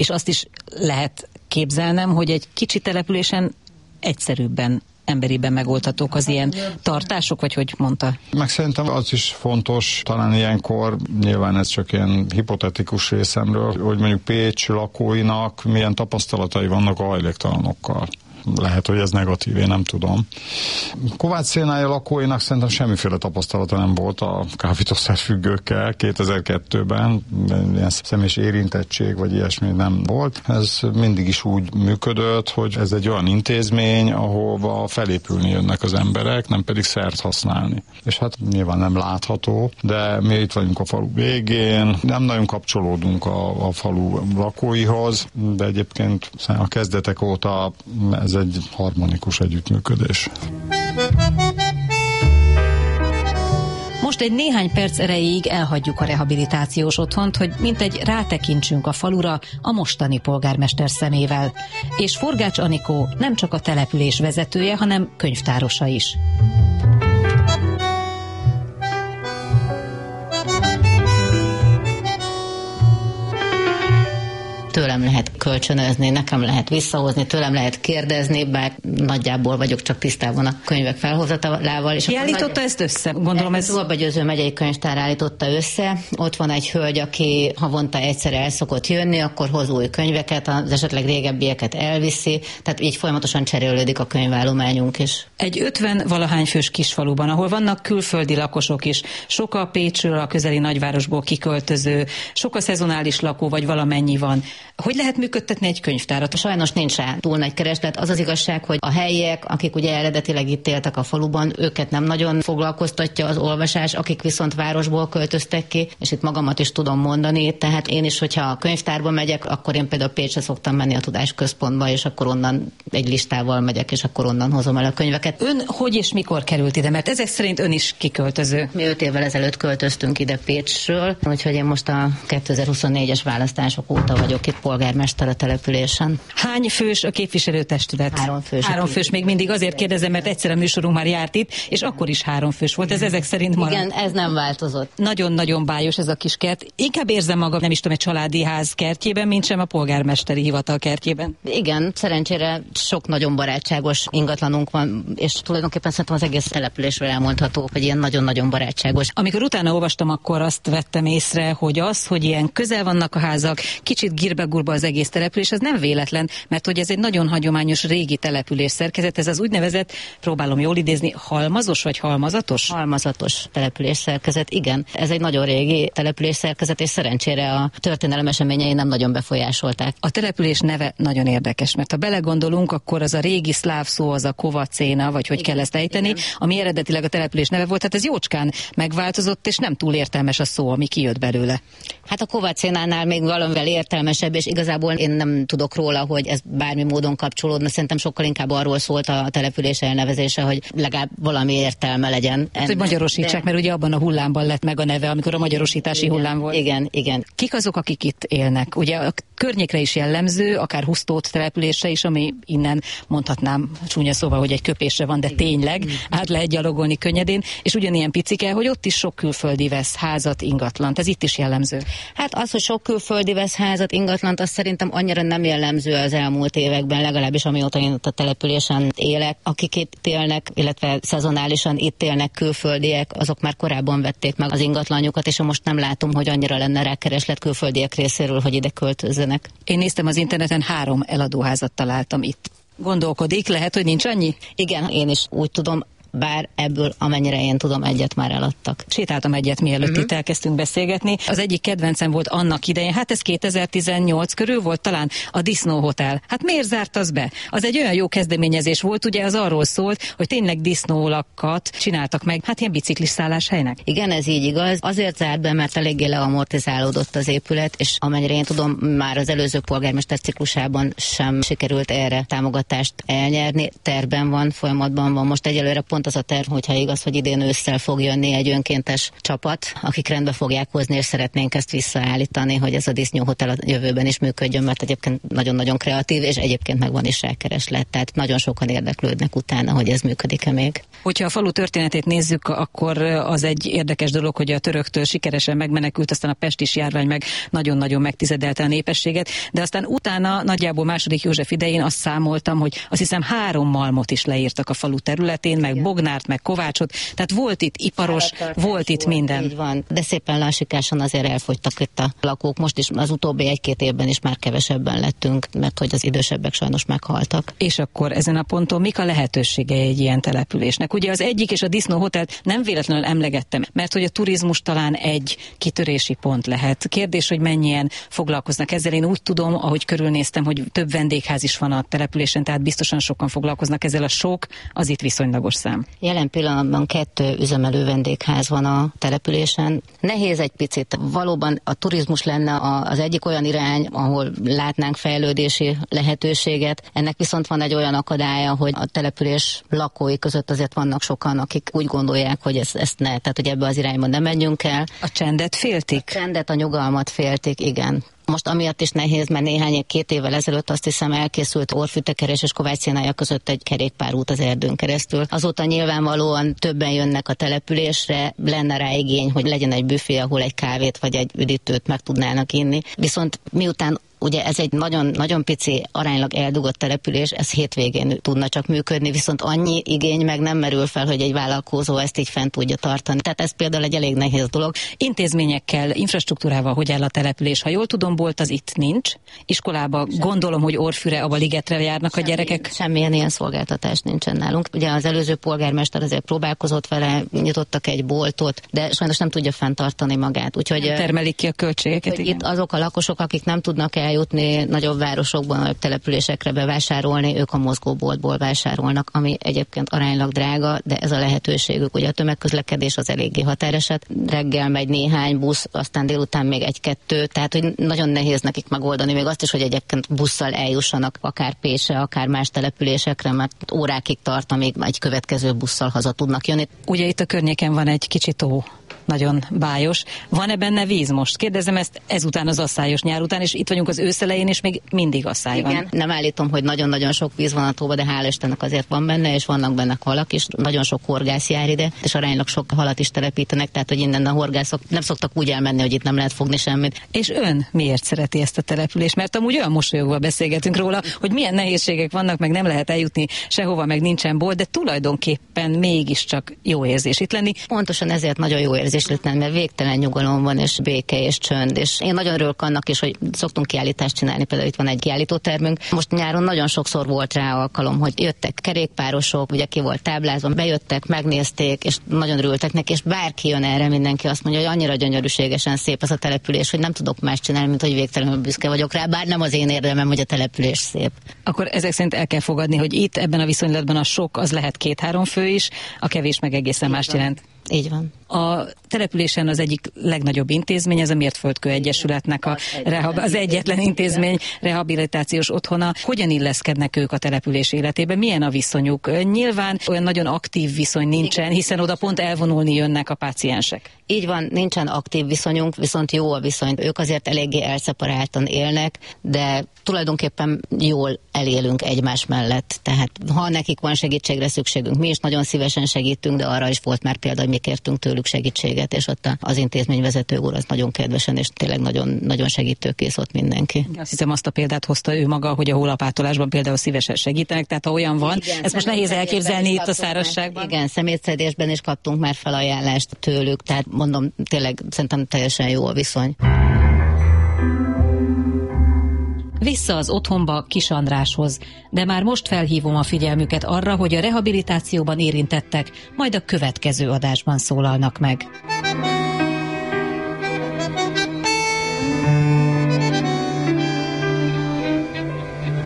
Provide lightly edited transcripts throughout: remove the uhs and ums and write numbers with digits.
És azt is lehet képzelnem, hogy egy kicsi településen egyszerűbben, emberiben megoldhatók az ilyen tartások, vagy hogy mondta? Meg szerintem az is fontos, talán ilyenkor, nyilván ez csak ilyen hipotetikus részemről, hogy mondjuk Pécs lakóinak milyen tapasztalatai vannak a hajléktalanokkal. Lehet, hogy ez negatív, én nem tudom. Kovács Szénája lakóinak szerintem semmiféle tapasztalata nem volt a kábítószerfüggőkkel 2002-ben, ilyen személyes érintettség vagy ilyesmi nem volt. Ez mindig is úgy működött, hogy ez egy olyan intézmény, ahova felépülni jönnek az emberek, nem pedig szert használni. És hát nyilván nem látható, de mi itt vagyunk a falu végén, nem nagyon kapcsolódunk a falu lakóihoz, de egyébként a kezdetek óta ez egy harmonikus együttműködés. Most egy néhány perc erejéig elhagyjuk a rehabilitációs otthont, hogy mintegy rátekintsünk a falura a mostani polgármester szemével. És Forgács Anikó nem csak a település vezetője, hanem könyvtárosa is. Tőlem lehet kölcsönözni, nekem lehet visszahozni, tőlem lehet kérdezni, bár nagyjából vagyok csak tisztában a könyvek felhozatalával. Ki állította ezt össze? Gondolom ez... Zolba Győző megyei könyvtár állította össze. Ott van egy hölgy, aki havonta egyszer el szokott jönni, akkor hoz új könyveket, az esetleg régebbieket elviszi, tehát így folyamatosan cserélődik a könyvállományunk is. Egy 50-valahány fős kisfaluban, ahol vannak külföldi lakosok is, sok a Pécsről, a közeli nagyvárosból kiköltöző, sok a szezonális lakó, vagy valamennyi van. Hogy lehet működtetni egy könyvtárat? Sajnos nincs rá túl nagy kereslet. Az az igazság, hogy a helyiek, akik ugye eredetileg itt éltek a faluban, őket nem nagyon foglalkoztatja az olvasás, akik viszont városból költöztek ki, és itt magamat is tudom mondani, tehát én is, hogyha a könyvtárba megyek, akkor én például Pécsre szoktam menni a Tudásközpontba, és akkor onnan egy listával megyek, és akkor onnan hozom el a könyveket. Ön hogy és mikor került ide? Mert ezek szerint ön is kiköltöző. Mi 5 évvel ezelőtt költöztünk ide Pécsről, úgyhogy én most a 2024-es választások óta vagyok itt polgármester a településen. Hány fős a képviselőtestület? 3 fős. 3 fős, még mindig azért kérdezem, mert egyszer a műsorunk már járt itt, és akkor is 3 fős volt. Ez ezek szerint marad. Igen, ez nem változott. Nagyon-nagyon bájos ez a kis kert. Inkább érzem magam, nem is tudom, egy családi ház kertjében, mint sem a polgármesteri hivatal kertjében. Igen, szerencsére sok nagyon barátságos ingatlanunk van, és tulajdonképpen szerintem az egész településről elmondható, hogy ilyen nagyon-nagyon barátságos. Amikor utána olvastam, akkor azt vettem észre, hogy ilyen közel vannak a házak, kicsit gírbe-gurba az egész település, ez nem véletlen, mert hogy ez egy nagyon hagyományos régi település szerkezet, ez az úgynevezett, próbálom jól idézni, halmazos vagy halmazatos? Halmazatos település szerkezet, igen. Ez egy nagyon régi település szerkezet, és szerencsére a történelem eseményei nem nagyon befolyásolták. A település neve nagyon érdekes, mert ha belegondolunk, akkor az a régi szláv szó, az a Kovacéna, vagy hogy igen, kell ezt ejteni, igen, ami eredetileg a település neve volt, hát ez jócskán megváltozott, és nem túl értelmes a szó, ami kijött belőle. Hát a Kovacénánál még valamivel értelmesebb, és igazából én nem tudok róla, hogy ez bármi módon kapcsolódna. Szerintem sokkal inkább arról szólt a település elnevezése, hogy legalább valami értelme legyen. Hát, hogy magyarosítsák, mert ugye abban a hullámban lett meg a neve, amikor a magyarosítási hullám volt. Igen, igen. Kik azok, akik itt élnek? Ugye a környékre is jellemző, akár Husztót települése is, ami innen mondhatnám csúnya szóval, hogy egy köpésre van, de tényleg át lehet gyalogolni könnyedén, és ugyanilyen picike, hogy ott is sok külföldi vesz házat, ingatlant. Ez itt is jellemző. Hát az, hogy sok külföldi vesz házat, ingatlant, az szerintem annyira nem jellemző az elmúlt években, legalábbis amióta én ott a településen élek. Akik itt élnek, illetve szezonálisan itt élnek külföldiek, azok már korábban vették meg az ingatlanjukat, és most nem látom, hogy annyira lenne rá kereslet külföldiek részéről, hogy ide költözzenek. Én néztem az interneten, 3 eladóházat találtam itt. Gondolkodik, lehet, hogy nincs annyi? Igen, én is úgy tudom, bár ebből, amennyire én tudom, egyet már eladtak. Sétáltam egyet, mielőtt itt elkezdtünk beszélgetni. Az egyik kedvencem volt annak idején, hát ez 2018 körül volt talán, a Disznó Hotel. Hát miért zárt az be? Az egy olyan jó kezdeményezés volt, ugye az arról szólt, hogy tényleg disznólakat csináltak meg, hát ilyen biciklis szálláshelynek. Igen, ez így igaz. Azért zárt be, mert eléggé leamortizálódott az épület, és amennyire én tudom, már az előző polgármester ciklusában sem sikerült erre támogatást elnyerni. Tervben van, folyamatban van. Most egyelőre pont pont az a terv, hogyha igaz, hogy idén ősszel fog jönni egy önkéntes csapat, akik rendbe fogják hozni, és szeretnénk ezt visszaállítani, hogy ez a Disznóhotel a jövőben is működjön, mert egyébként nagyon-nagyon kreatív, és egyébként meg van is rákereslet, tehát nagyon sokan érdeklődnek utána, hogy ez működik-e még. Hogyha a falu történetét nézzük, akkor az egy érdekes dolog, hogy a töröktől sikeresen megmenekült, aztán a pestis járvány meg nagyon-nagyon megtizedelte a népességet, de aztán utána nagyjából második József idején azt számoltam, hogy azt hiszem 3 malmot is leírtak a falu területén, meg Bognárt, meg Kovácsot, tehát volt itt iparos, volt itt minden. Így van, de szépen lassikásan azért elfogytak itt a lakók. Most is az utóbbi 1-2 évben is már kevesebben lettünk, mert hogy az idősebbek sajnos meghaltak. És akkor ezen a ponton mik a lehetőségei egy ilyen településnek? Ugye az egyik, és a Disznóhotelt nem véletlenül emlegettem, mert hogy a turizmus talán egy kitörési pont lehet. Kérdés, hogy mennyien foglalkoznak ezzel. Én úgy tudom, ahogy körülnéztem, hogy több vendégház is van a településen, tehát biztosan sokan foglalkoznak ezzel. A sok az itt viszonylagos szám. Jelen pillanatban 2 üzemelő vendégház van a településen. Nehéz egy picit. Valóban a turizmus lenne az egyik olyan irány, ahol látnánk fejlődési lehetőséget. Ennek viszont van egy olyan akadálya, hogy a település lakói között azért vannak sokan, akik úgy gondolják, hogy ezt ne, tehát hogy ebbe az irányba nem menjünk el. A csendet féltik? A csendet, a nyugalmat féltik, igen. Most amiatt is nehéz, mert 2 évvel ezelőtt azt hiszem elkészült Orfűtekeres és Kovács Szénája között egy kerékpárút az erdőn keresztül. Azóta nyilvánvalóan többen jönnek a településre, lenne rá igény, hogy legyen egy büfé, ahol egy kávét vagy egy üdítőt meg tudnának inni. Viszont miután ugye ez egy nagyon pici, aránylag eldugott település, ez hétvégén tudna csak működni, viszont annyi igény meg nem merül fel, hogy egy vállalkozó ezt így fent tudja tartani. Tehát ez például egy elég nehéz dolog. Intézményekkel, infrastruktúrával hogy áll a település? Ha jól tudom, bolt az itt nincs. Iskolába gondolom, hogy Orfűre, abba Ligetre járnak a gyerekek. Semmilyen ilyen szolgáltatás nincsen nálunk. Ugye az előző polgármester azért próbálkozott vele, nyitottak egy boltot, de sajnos nem tudja fenntartani magát. Úgyhogy nem termelik ki a költségeket. Itt azok a lakosok, akik nem tudnak eljutni nagyobb városokban, nagyobb településekre bevásárolni, ők a mozgóboltból vásárolnak, ami egyébként aránylag drága, de ez a lehetőségük. Ugye a tömegközlekedés az eléggé határeset. Reggel megy néhány busz, aztán délután még 1-2, tehát hogy nagyon nehéz nekik megoldani még azt is, hogy egyébként busszal eljussanak akár Pécsre, akár más településekre, mert órákig tart, amíg egy következő busszal haza tudnak jönni. Ugye itt a környéken van egy kicsi tó, nagyon bájos. Van-e benne víz most? Kérdezem ezt ezután, az asszályos nyár után, és itt vagyunk az ősz elején, és még mindig asszály van. Igen, nem állítom, hogy nagyon-nagyon sok víz van a tóba, de hál' Istennek azért van benne, és vannak benne halak is. Nagyon sok horgász jár ide, és aránylag sok halat is telepítenek, tehát hogy innen a horgászok nem szoktak úgy elmenni, hogy itt nem lehet fogni semmit. És ön miért szereti ezt a települést? Mert amúgy olyan mosolyogva beszélgetünk róla, hogy milyen nehézségek vannak, meg nem lehet eljutni sehova, meg nincsen bolt, de tulajdonképpen mégiscsak jó érzés itt lenni. Pontosan ezért nagyon jó érzés lett, mert végtelen nyugalom van, és béke, és csönd, és én nagyon örülök annak is, hogy szoktunk kiállítást csinálni, például itt van egy kiállítótermünk. Most nyáron nagyon sokszor volt rá alkalom, hogy jöttek kerékpárosok, ugye ki volt táblázva, bejöttek, megnézték, és nagyon örültek neki, és bárki jön erre, mindenki azt mondja, hogy annyira gyönyörűségesen szép ez a település, hogy nem tudok más csinálni, mint hogy végtelenül büszke vagyok rá, bár nem az én érdemem, hogy a település szép. Akkor ezek szerint el kell fogadni, hogy itt ebben a viszonylatban a sok az lehet 2-3 fő is, a kevés meg egészen mást jelent. Így van. A településen az egyik legnagyobb intézmény, ez a Mértföldkő Egyesületnek az egyetlen intézmény, rehabilitációs otthona. Hogyan illeszkednek ők a település életébe? Milyen a viszonyuk? Nyilván olyan nagyon aktív viszony nincsen, hiszen oda pont elvonulni jönnek a páciensek. Így van, nincsen aktív viszonyunk, viszont jó a viszony. Ők azért eléggé elszeparáltan élnek, de tulajdonképpen jól elélünk egymás mellett. Tehát ha nekik van segítségre szükségünk, mi is nagyon szívesen segítünk, de arra is volt már példa, hogy mi kértünk tőlük segítséget, és ott az intézményvezető úr az nagyon kedvesen, és tényleg nagyon, nagyon segítőkész ott mindenki. Azt hiszem, azt a példát hozta ő maga, hogy a hólapátolásban például szívesen segítenek, tehát ha olyan van, igen, ezt most nehéz elképzelni itt a szárazságban. Igen, szemétszedésben is kaptunk már felajánlást tőlük, tehát mondom, tényleg szerintem teljesen jó a viszony. Vissza az otthonba Kis Andráshoz, de már most felhívom a figyelmüket arra, hogy a rehabilitációban érintettek majd a következő adásban szólalnak meg.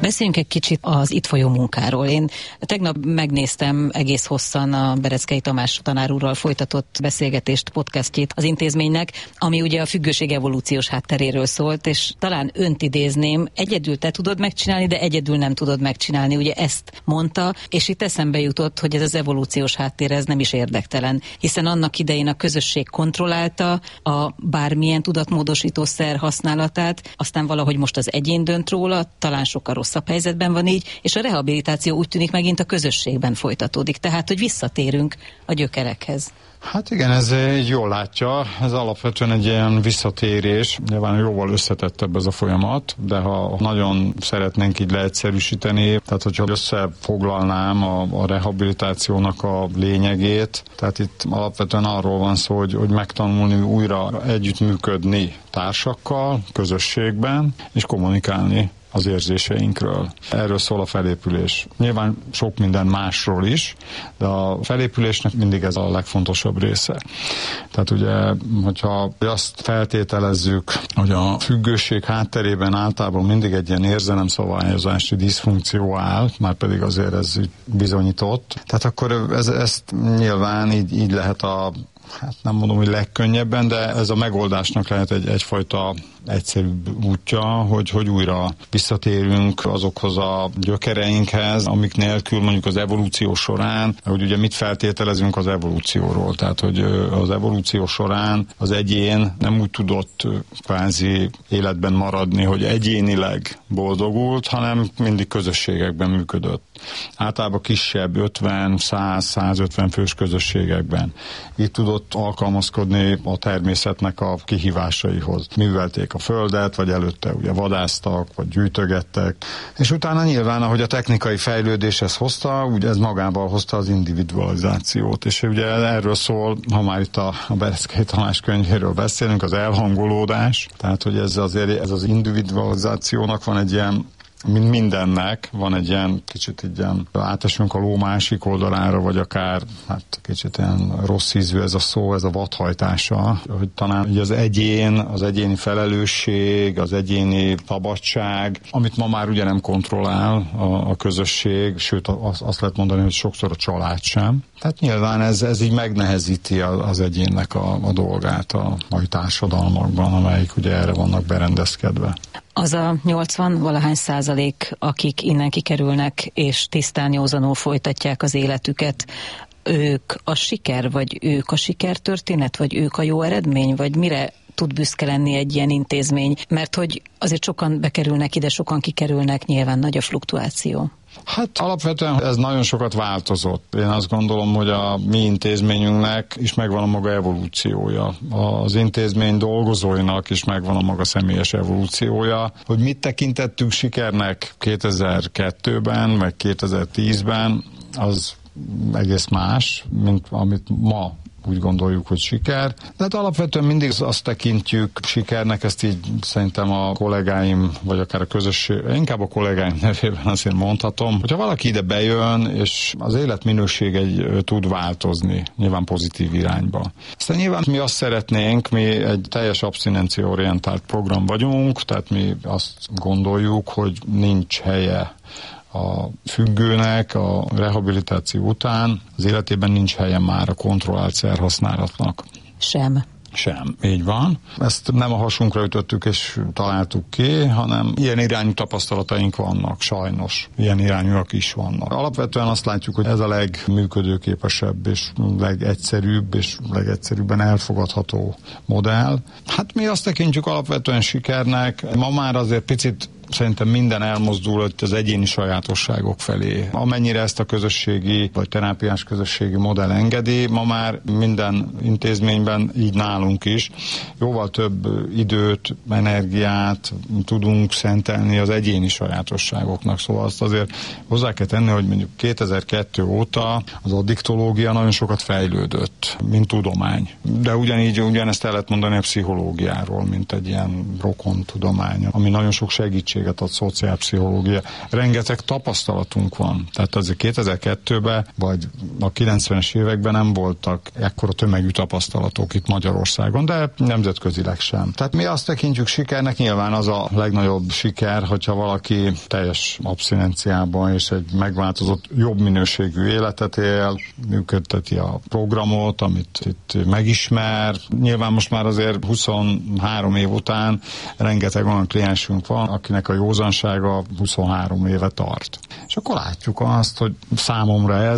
Beszéljünk egy kicsit az itt folyó munkáról. Én tegnap megnéztem egész hosszan a Bereckei Tamás tanár úrral folytatott beszélgetést, podcastjét az intézménynek, ami ugye a függőség evolúciós hátteréről szólt, és talán önt idézném, egyedül te tudod megcsinálni, de egyedül nem tudod megcsinálni. Ugye ezt mondta, és itt eszembe jutott, hogy ez az evolúciós háttér, ez nem is érdektelen, hiszen annak idején a közösség kontrollálta a bármilyen tudatmódosítószer használatát, aztán valahogy most az egyén dönt róla, talán sokkal rosszabb helyzetben van így, és a rehabilitáció úgy tűnik megint a közösségben folytatódik, tehát hogy visszatérünk a gyökerekhez. Hát igen, ez így jól látja, ez alapvetően egy ilyen visszatérés, nyilván jóval összetettebb ez a folyamat, de ha nagyon szeretnénk így leegyszerűsíteni, tehát hogyha összefoglalnám a rehabilitációnak a lényegét, tehát itt alapvetően arról van szó, hogy megtanulni újra együttműködni társakkal, közösségben, és kommunikálni az érzéseinkről. Erről szól a felépülés. Nyilván sok minden másról is, de a felépülésnek mindig ez a legfontosabb része. Tehát ugye, hogyha azt feltételezzük, hogy a függőség hátterében általában mindig egy ilyen érzelemszabályozási diszfunkció áll, már pedig azért ez bizonyított. Tehát akkor ezt nyilván így lehet hát nem mondom, hogy legkönnyebben, de ez a megoldásnak lehet egyfajta egyszerűbb útja, hogy újra visszatérünk azokhoz a gyökereinkhez, amik nélkül mondjuk az evolúció során, hogy ugye mit feltételezünk az evolúcióról, tehát hogy az evolúció során az egyén nem úgy tudott kvázi életben maradni, hogy egyénileg boldogult, hanem mindig közösségekben működött. Általában kisebb, 50, 100, 150 fős közösségekben. Itt tudott alkalmazkodni a természetnek a kihívásaihoz. Művelték a földet, vagy előtte ugye vadásztak, vagy gyűjtögettek, és utána nyilván, ahogy a technikai fejlődés ezt hozta, ugye ez magával hozta az individualizációt, és ugye erről szól, ha már itt a Bereckei Tamás könyvéről beszélünk, az elhangolódás, tehát hogy ez az individualizációnak van egy ilyen, mint mindennek van egy ilyen kicsit egy ilyen átesünk a ló másik oldalára, vagy akár hát kicsit ilyen rossz ízű ez a szó, ez a vadhajtása, hogy talán ugye az egyén, az egyéni felelősség, az egyéni szabadság, amit ma már ugye nem kontrollál a közösség, sőt azt lehet mondani, hogy sokszor a család sem. Tehát nyilván ez így megnehezíti az egyénnek a dolgát a mai társadalmakban, amelyik ugye erre vannak berendezkedve. Az a 80-valahány %, akik innen kikerülnek, és tisztán józanul folytatják az életüket, ők a siker, vagy ők a sikertörténet, vagy ők a jó eredmény, vagy mire tud büszke lenni egy ilyen intézmény? Mert hogy azért sokan bekerülnek ide, sokan kikerülnek, nyilván nagy a fluktuáció. Hát alapvetően ez nagyon sokat változott. Én azt gondolom, hogy a mi intézményünknek is megvan a maga evolúciója. Az intézmény dolgozóinak is megvan a maga személyes evolúciója. Hogy mit tekintettük sikernek 2002-ben, meg 2010-ben, az egész más, mint amit ma úgy gondoljuk, hogy siker. De hát alapvetően mindig azt tekintjük sikernek, ezt így szerintem a kollégáim, vagy akár a közösség, inkább a kollégáim nevében azért mondhatom, hogyha valaki ide bejön, és az életminőség tud változni, nyilván pozitív irányba. Aztán nyilván mi azt szeretnénk, mi egy teljes abszinencia-orientált program vagyunk, tehát mi azt gondoljuk, hogy nincs helye a függőnek a rehabilitáció után, az életében nincs helye már a kontrollált szerhasználatnak. Sem, így van. Ezt nem a hasunkra ütöttük és találtuk ki, hanem ilyen irányú tapasztalataink vannak, sajnos. Ilyen irányúak is vannak. Alapvetően azt látjuk, hogy ez a legműködőképesebb és legegyszerűbb és legegyszerűbben elfogadható modell. Hát mi azt tekintjük alapvetően sikernek. Ma már azért picit szerintem minden elmozdul az egyéni sajátosságok felé. Amennyire ezt a közösségi vagy terápiás közösségi modell engedi, ma már minden intézményben, így nálunk is, jóval több időt, energiát tudunk szentelni az egyéni sajátosságoknak. Szóval azt azért hozzá kell tenni, hogy mondjuk 2002 óta az addiktológia nagyon sokat fejlődött, mint tudomány. De ugyanezt el lehet mondani a pszichológiáról, mint egy ilyen rokon tudomány, ami nagyon sok segítséget lehetőséget ad szociálpszichológia. Rengeteg tapasztalatunk van. Tehát azért 2002-ben, vagy a 90-es években nem voltak ekkora tömegű tapasztalatok itt Magyarországon, de nemzetközileg sem. Tehát mi azt tekintjük sikernek, nyilván az a legnagyobb siker, hogyha valaki teljes abszinenciában és egy megváltozott, jobb minőségű életet él, működteti a programot, amit itt megismer. Nyilván most már azért 23 év után rengeteg olyan kliensünk van, akinek a józansága 23 éve tart. És akkor látjuk azt, hogy számomra ez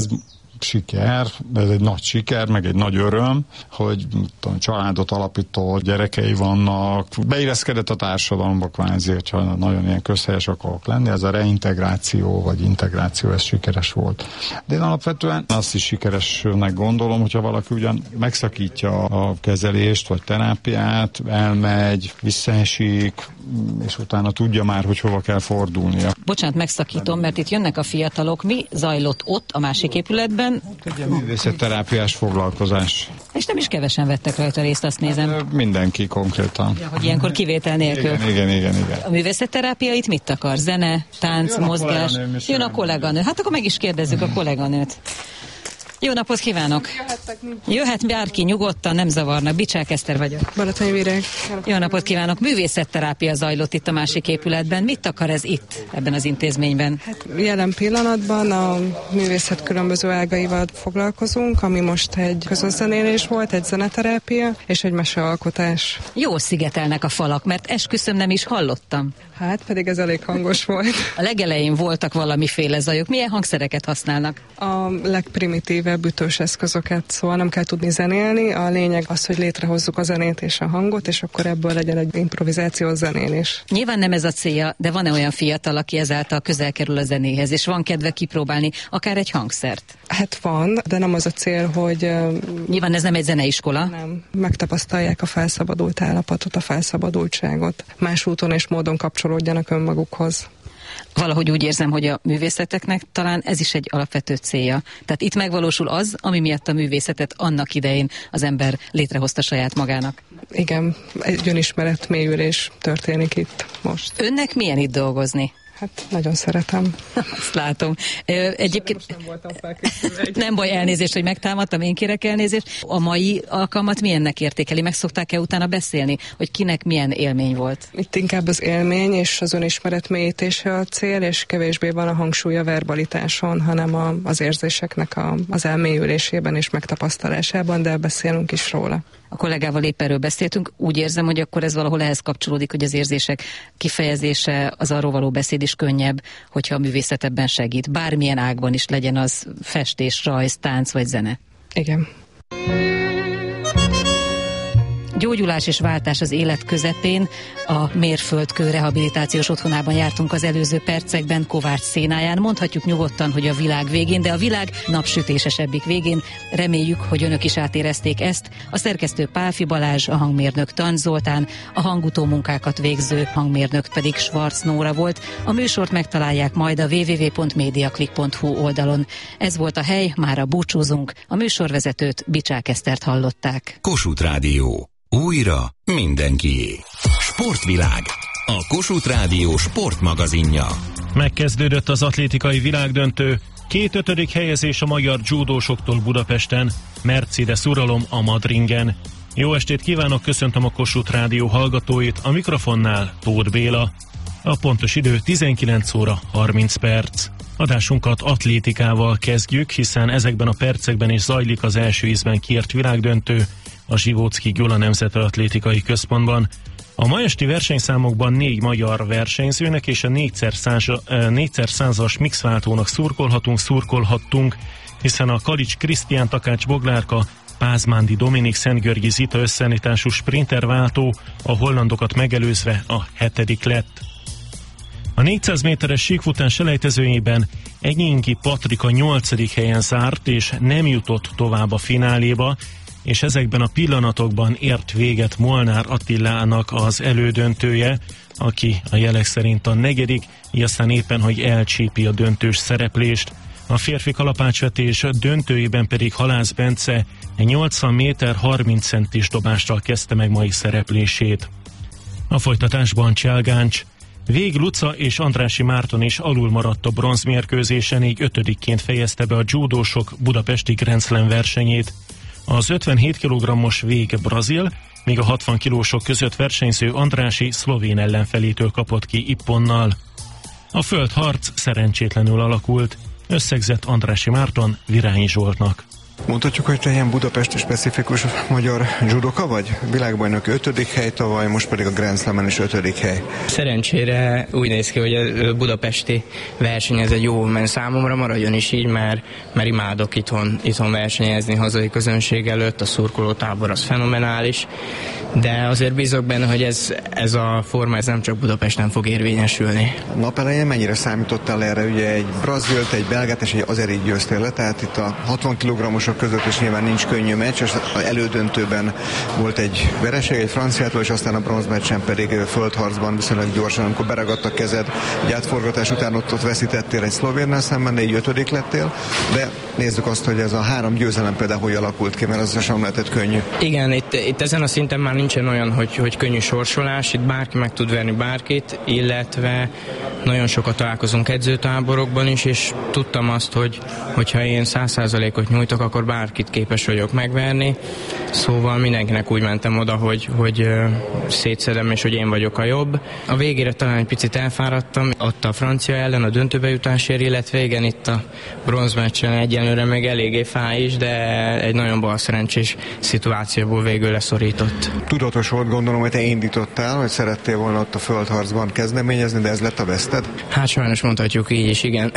siker, ez egy nagy siker, meg egy nagy öröm, hogy családot alapító gyerekei vannak, beilleszkedett a társadalomba kvázi, hogyha nagyon ilyen közhelyes akarok lenni, ez a reintegráció, vagy integráció, ez sikeres volt. De én alapvetően azt is sikeresnek gondolom, hogyha valaki ugyan megszakítja a kezelést, vagy terápiát, elmegy, visszaesik, és utána tudja már, hogy hova kell fordulnia. Bocsánat, megszakítom, mert itt jönnek a fiatalok. Mi zajlott ott a másik épületben? Egy művészetterápiás foglalkozás. És nem is kevesen vettek rajta részt, azt nézem. Mindenki konkrétan. Ja, hogy ilyenkor kivétel nélkül. Igen. A művészetterápia itt mit akar? Zene, tánc, mozgás? Jön a kolléganő. Hát akkor meg is kérdezzük a kolléganőt. Jó napot kívánok! Jöhet bárki nyugodtan, nem zavarnak. Bicsák Eszter vagyok. Balatonyi Vireg. Jó napot kívánok! Művészetterápia zajlott itt a másik épületben. Mit akar ez itt, ebben az intézményben? Hát jelen pillanatban a művészet különböző ágaival foglalkozunk, ami most egy közönzenélés volt, egy zeneterápia és egy mesealkotás. Jól szigetelnek a falak, mert esküszöm nem is hallottam. Hát pedig ez elég hangos volt. A legelején voltak valamiféle zajok. Milyen hangszereket használnak? A legprimitívebb ütős eszközöket, szóval nem kell tudni zenélni. A lényeg az, hogy létrehozzuk a zenét és a hangot, és akkor ebből legyen egy improvizációs zenélés. Nyilván nem ez a célja, de van-e olyan fiatal, aki ezáltal közel kerül a zenéhez, és van kedve kipróbálni akár egy hangszert? Hát van, de nem az a cél, hogy... Nyilván ez nem egy zeneiskola? Nem. Megtapasztalják a felszabadult állapotot, a felszabadultságot. Más úton és módon kapcsolódjanak önmagukhoz. Valahogy úgy érzem, hogy a művészeteknek talán ez is egy alapvető célja. Tehát itt megvalósul az, ami miatt a művészetet annak idején az ember létrehozta saját magának. Igen, egy önismeret mélyülés történik itt most. Önnek milyen itt dolgozni? Hát nagyon szeretem. Azt látom. Egyébként nem voltam felkészülve. Nem baj, elnézést, hogy megtámadtam, én kérek elnézést. A mai alkalmat milyennek értékeli? Meg szokták-e utána beszélni, hogy kinek milyen élmény volt? Itt inkább az élmény és az önismeret mélyítése a cél, és kevésbé van a hangsúly a verbalitáson, hanem az érzéseknek az elmélyülésében és megtapasztalásában, de beszélünk is róla. A kollégával épp erről beszéltünk, úgy érzem, hogy akkor ez valahol ehhez kapcsolódik, hogy az érzések kifejezése, az arról való beszéd is könnyebb, hogyha a művészet ebben segít. Bármilyen ágban is legyen az festés, rajz, tánc vagy zene. Igen. Gyógyulás és váltás az élet közepén. A Mérföldkő rehabilitációs otthonában jártunk az előző percekben, Kovács szénáján. Mondhatjuk nyugodtan, hogy a világ végén, de a világ napsütésesebbik végén. Reméljük, hogy önök is átérezték ezt. A szerkesztő Pálfi Balázs, a hangmérnök Tan Zoltán, a hangutómunkákat végző hangmérnök pedig Schwarz Nóra volt. A műsort megtalálják majd a www.mediaclick.hu oldalon. Ez volt a hely, mára búcsúzunk. A műsorvezetőt, Bicsák Esztert hallották. Kossuth Rádió. Újra mindenkié. Sportvilág. A Kossuth Rádió sportmagazinja. Megkezdődött az atlétikai világdöntő. 2 5. helyezés a magyar judósoktól Budapesten, Mercedes uralom a Madringen. Jó estét kívánok, köszöntöm a Kossuth Rádió hallgatóit, a mikrofonnál Tóth Béla. A pontos idő 19 óra 30 perc. Adásunkat atlétikával kezdjük, hiszen ezekben a percekben is zajlik az első ízben kiért világdöntő a Zsivóczky Gyula Nemzeti Atlétikai Központban. A ma esti versenyszámokban 4 magyar versenyzőnek és a 4x100-as mixváltónak szurkolhattunk, hiszen a Kalics Krisztián, Takács Boglárka, Pázmándi Dominik, Szentgyörgyi Zita összeállítású sprinterváltó a hollandokat megelőzve a 7. lett. A 400 méteres síkfutás selejtezőjében Enyinki Patrika 8. helyen zárt és nem jutott tovább a fináléba, és ezekben a pillanatokban ért véget Molnár Attilának az elődöntője, aki a jelek szerint a 4., így aztán éppen, hogy elcsípi a döntős szereplést. A férfi kalapácsvetés döntőjében pedig Halász Bence 80 méter 30 centis dobással kezdte meg mai szereplését. A folytatásban Cselgáncs Vég Luca és Andrássy Márton is alul maradt a bronzmérkőzésen, így 5-ként fejezte be a judósok budapesti Grand Slam versenyét. Az 57 kg-os Vég brazil, míg a 60 kilósok között versenyző Andrássy szlovén ellenfelétől kapott ki ipponnal. A földharc szerencsétlenül alakult, összegzett Andrássy Márton Virányi Zsoltnak. Mondhatjuk, hogy te ilyen budapesti specifikus magyar judoka vagy? Világbajnoki 5. hely tavaly, most pedig a Grand Slam-en is 5. hely. Szerencsére úgy néz ki, hogy a budapesti verseny ez egy jó, mert számomra maradjon is így, mert imádok itthon versenyezni hazai közönség előtt, a szurkolótábor az fenomenális, de azért bízok benne, hogy ez a forma ez nem csak Budapesten fog érvényesülni. A nap elején mennyire számítottál erre? Ugye egy brazilt, egy belgát és egy azerit győztél le, tehát itt a 60 kg-osok között is nyilván nincs könnyű meccs, és az elődöntőben volt egy vereség, egy franciától, és aztán a bronzmeccsen pedig földharcban viszonylag gyorsan, amikor beragadt a kezed, egy átforgatás után ott veszítettél egy szlovénnel szemben, de így 5. lettél, de nézzük azt, hogy ez a 3 győzelem például hogy alakult ki, mert az sem lehetett könnyű. Igen, itt ezen a szinten már nincsen olyan, hogy könnyű sorsolás, itt bárki meg tud verni bárkit, illetve nagyon sokat találkozunk edzőtáborokban is, és tudtam azt, hogy ha én 100%-ot nyújtok, akkor bárkit képes vagyok megverni. Szóval mindenkinek úgy mentem oda, hogy szétszedem, és hogy én vagyok a jobb. A végére talán egy picit elfáradtam, ott a francia ellen a döntőbe jutásért, illetve igen, itt a bronzmeccsen egyenlőre még eléggé fáj is, de egy nagyon balszerencsés szituációból végül leszorított. Tudatos volt, gondolom, hogy te indítottál, hogy szerettél volna ott a földharcban kezdeményezni, de ez lett a veszted? Hát sajnos mondhatjuk így is, igen.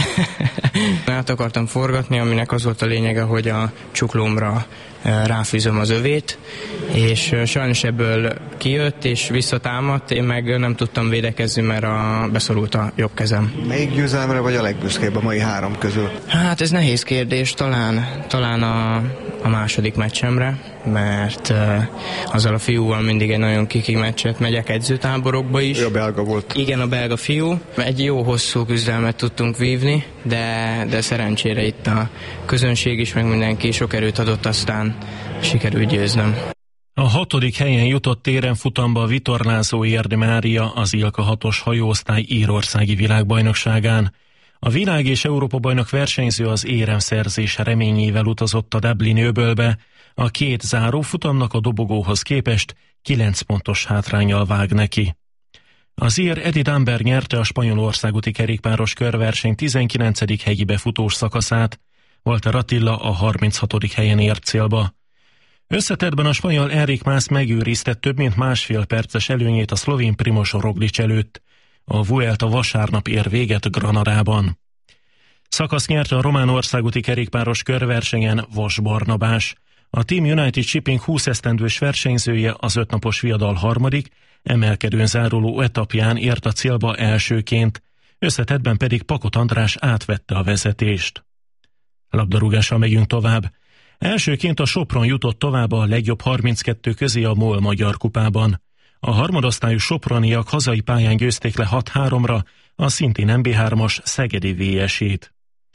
Át akartam forgatni, aminek az volt a lényege, hogy a csuklómra ráfűzöm az övét, és sajnos ebből kijött, és visszatámadt, én meg nem tudtam védekezni, mert beszorult a jobb kezem. Melyik győzelemre vagy a legbüszkébb a mai 3 közül? Hát ez nehéz kérdés, talán a második meccsemre, mert azzal a fiúval mindig egy nagyon kiki meccset megyek edzőtáborokba is. Ő a belga volt. Igen, a belga fiú. Egy jó hosszú küzdelmet tudtunk vívni, de szerencsére itt a közönség is, meg mindenki sok erőt adott, aztán sikerült győznöm. A 6. helyen jutott téren futamba a vitorlázó Érdi Mária az Ilka 6-os hajóosztály írországi világbajnokságán. A világ- és Európa-bajnok versenyző az éremszerzés reményével utazott a Dublini öbölbe, a 2 záró futamnak a dobogóhoz képest 9 pontos hátránnyal vág neki. Az ír Eddie Dunbar nyerte a spanyolországúti kerékpáros körverseny 19. helyi befutós szakaszát, Walter Attila a 36. helyen ért célba. Összetettben a spanyol Enric Mas megőrizte több mint másfél perces előnyét a szlovén Primož Roglič előtt. A Vuelta vasárnap ér véget Granadában. Szakasz nyerte a román országúti kerékpáros körversenyen Vas Barnabás. A Team United Shipping 20 esztendős versenyzője az 5 napos viadal 3., emelkedőn záruló etapján ért a célba elsőként, összetettben pedig Pakot András átvette a vezetést. Labdarúgással megyünk tovább. Elsőként a Sopron jutott tovább a legjobb 32 közé a MOL Magyar Kupában. A harmadosztályú soproniak hazai pályán győzték le 6-3-ra a szintén MB3-as Szegedi VS-ét.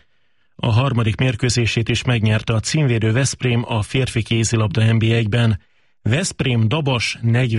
A harmadik mérkőzését is megnyerte a címvédő Veszprém a férfi kézilabda NB1-ben. Veszprém Dabas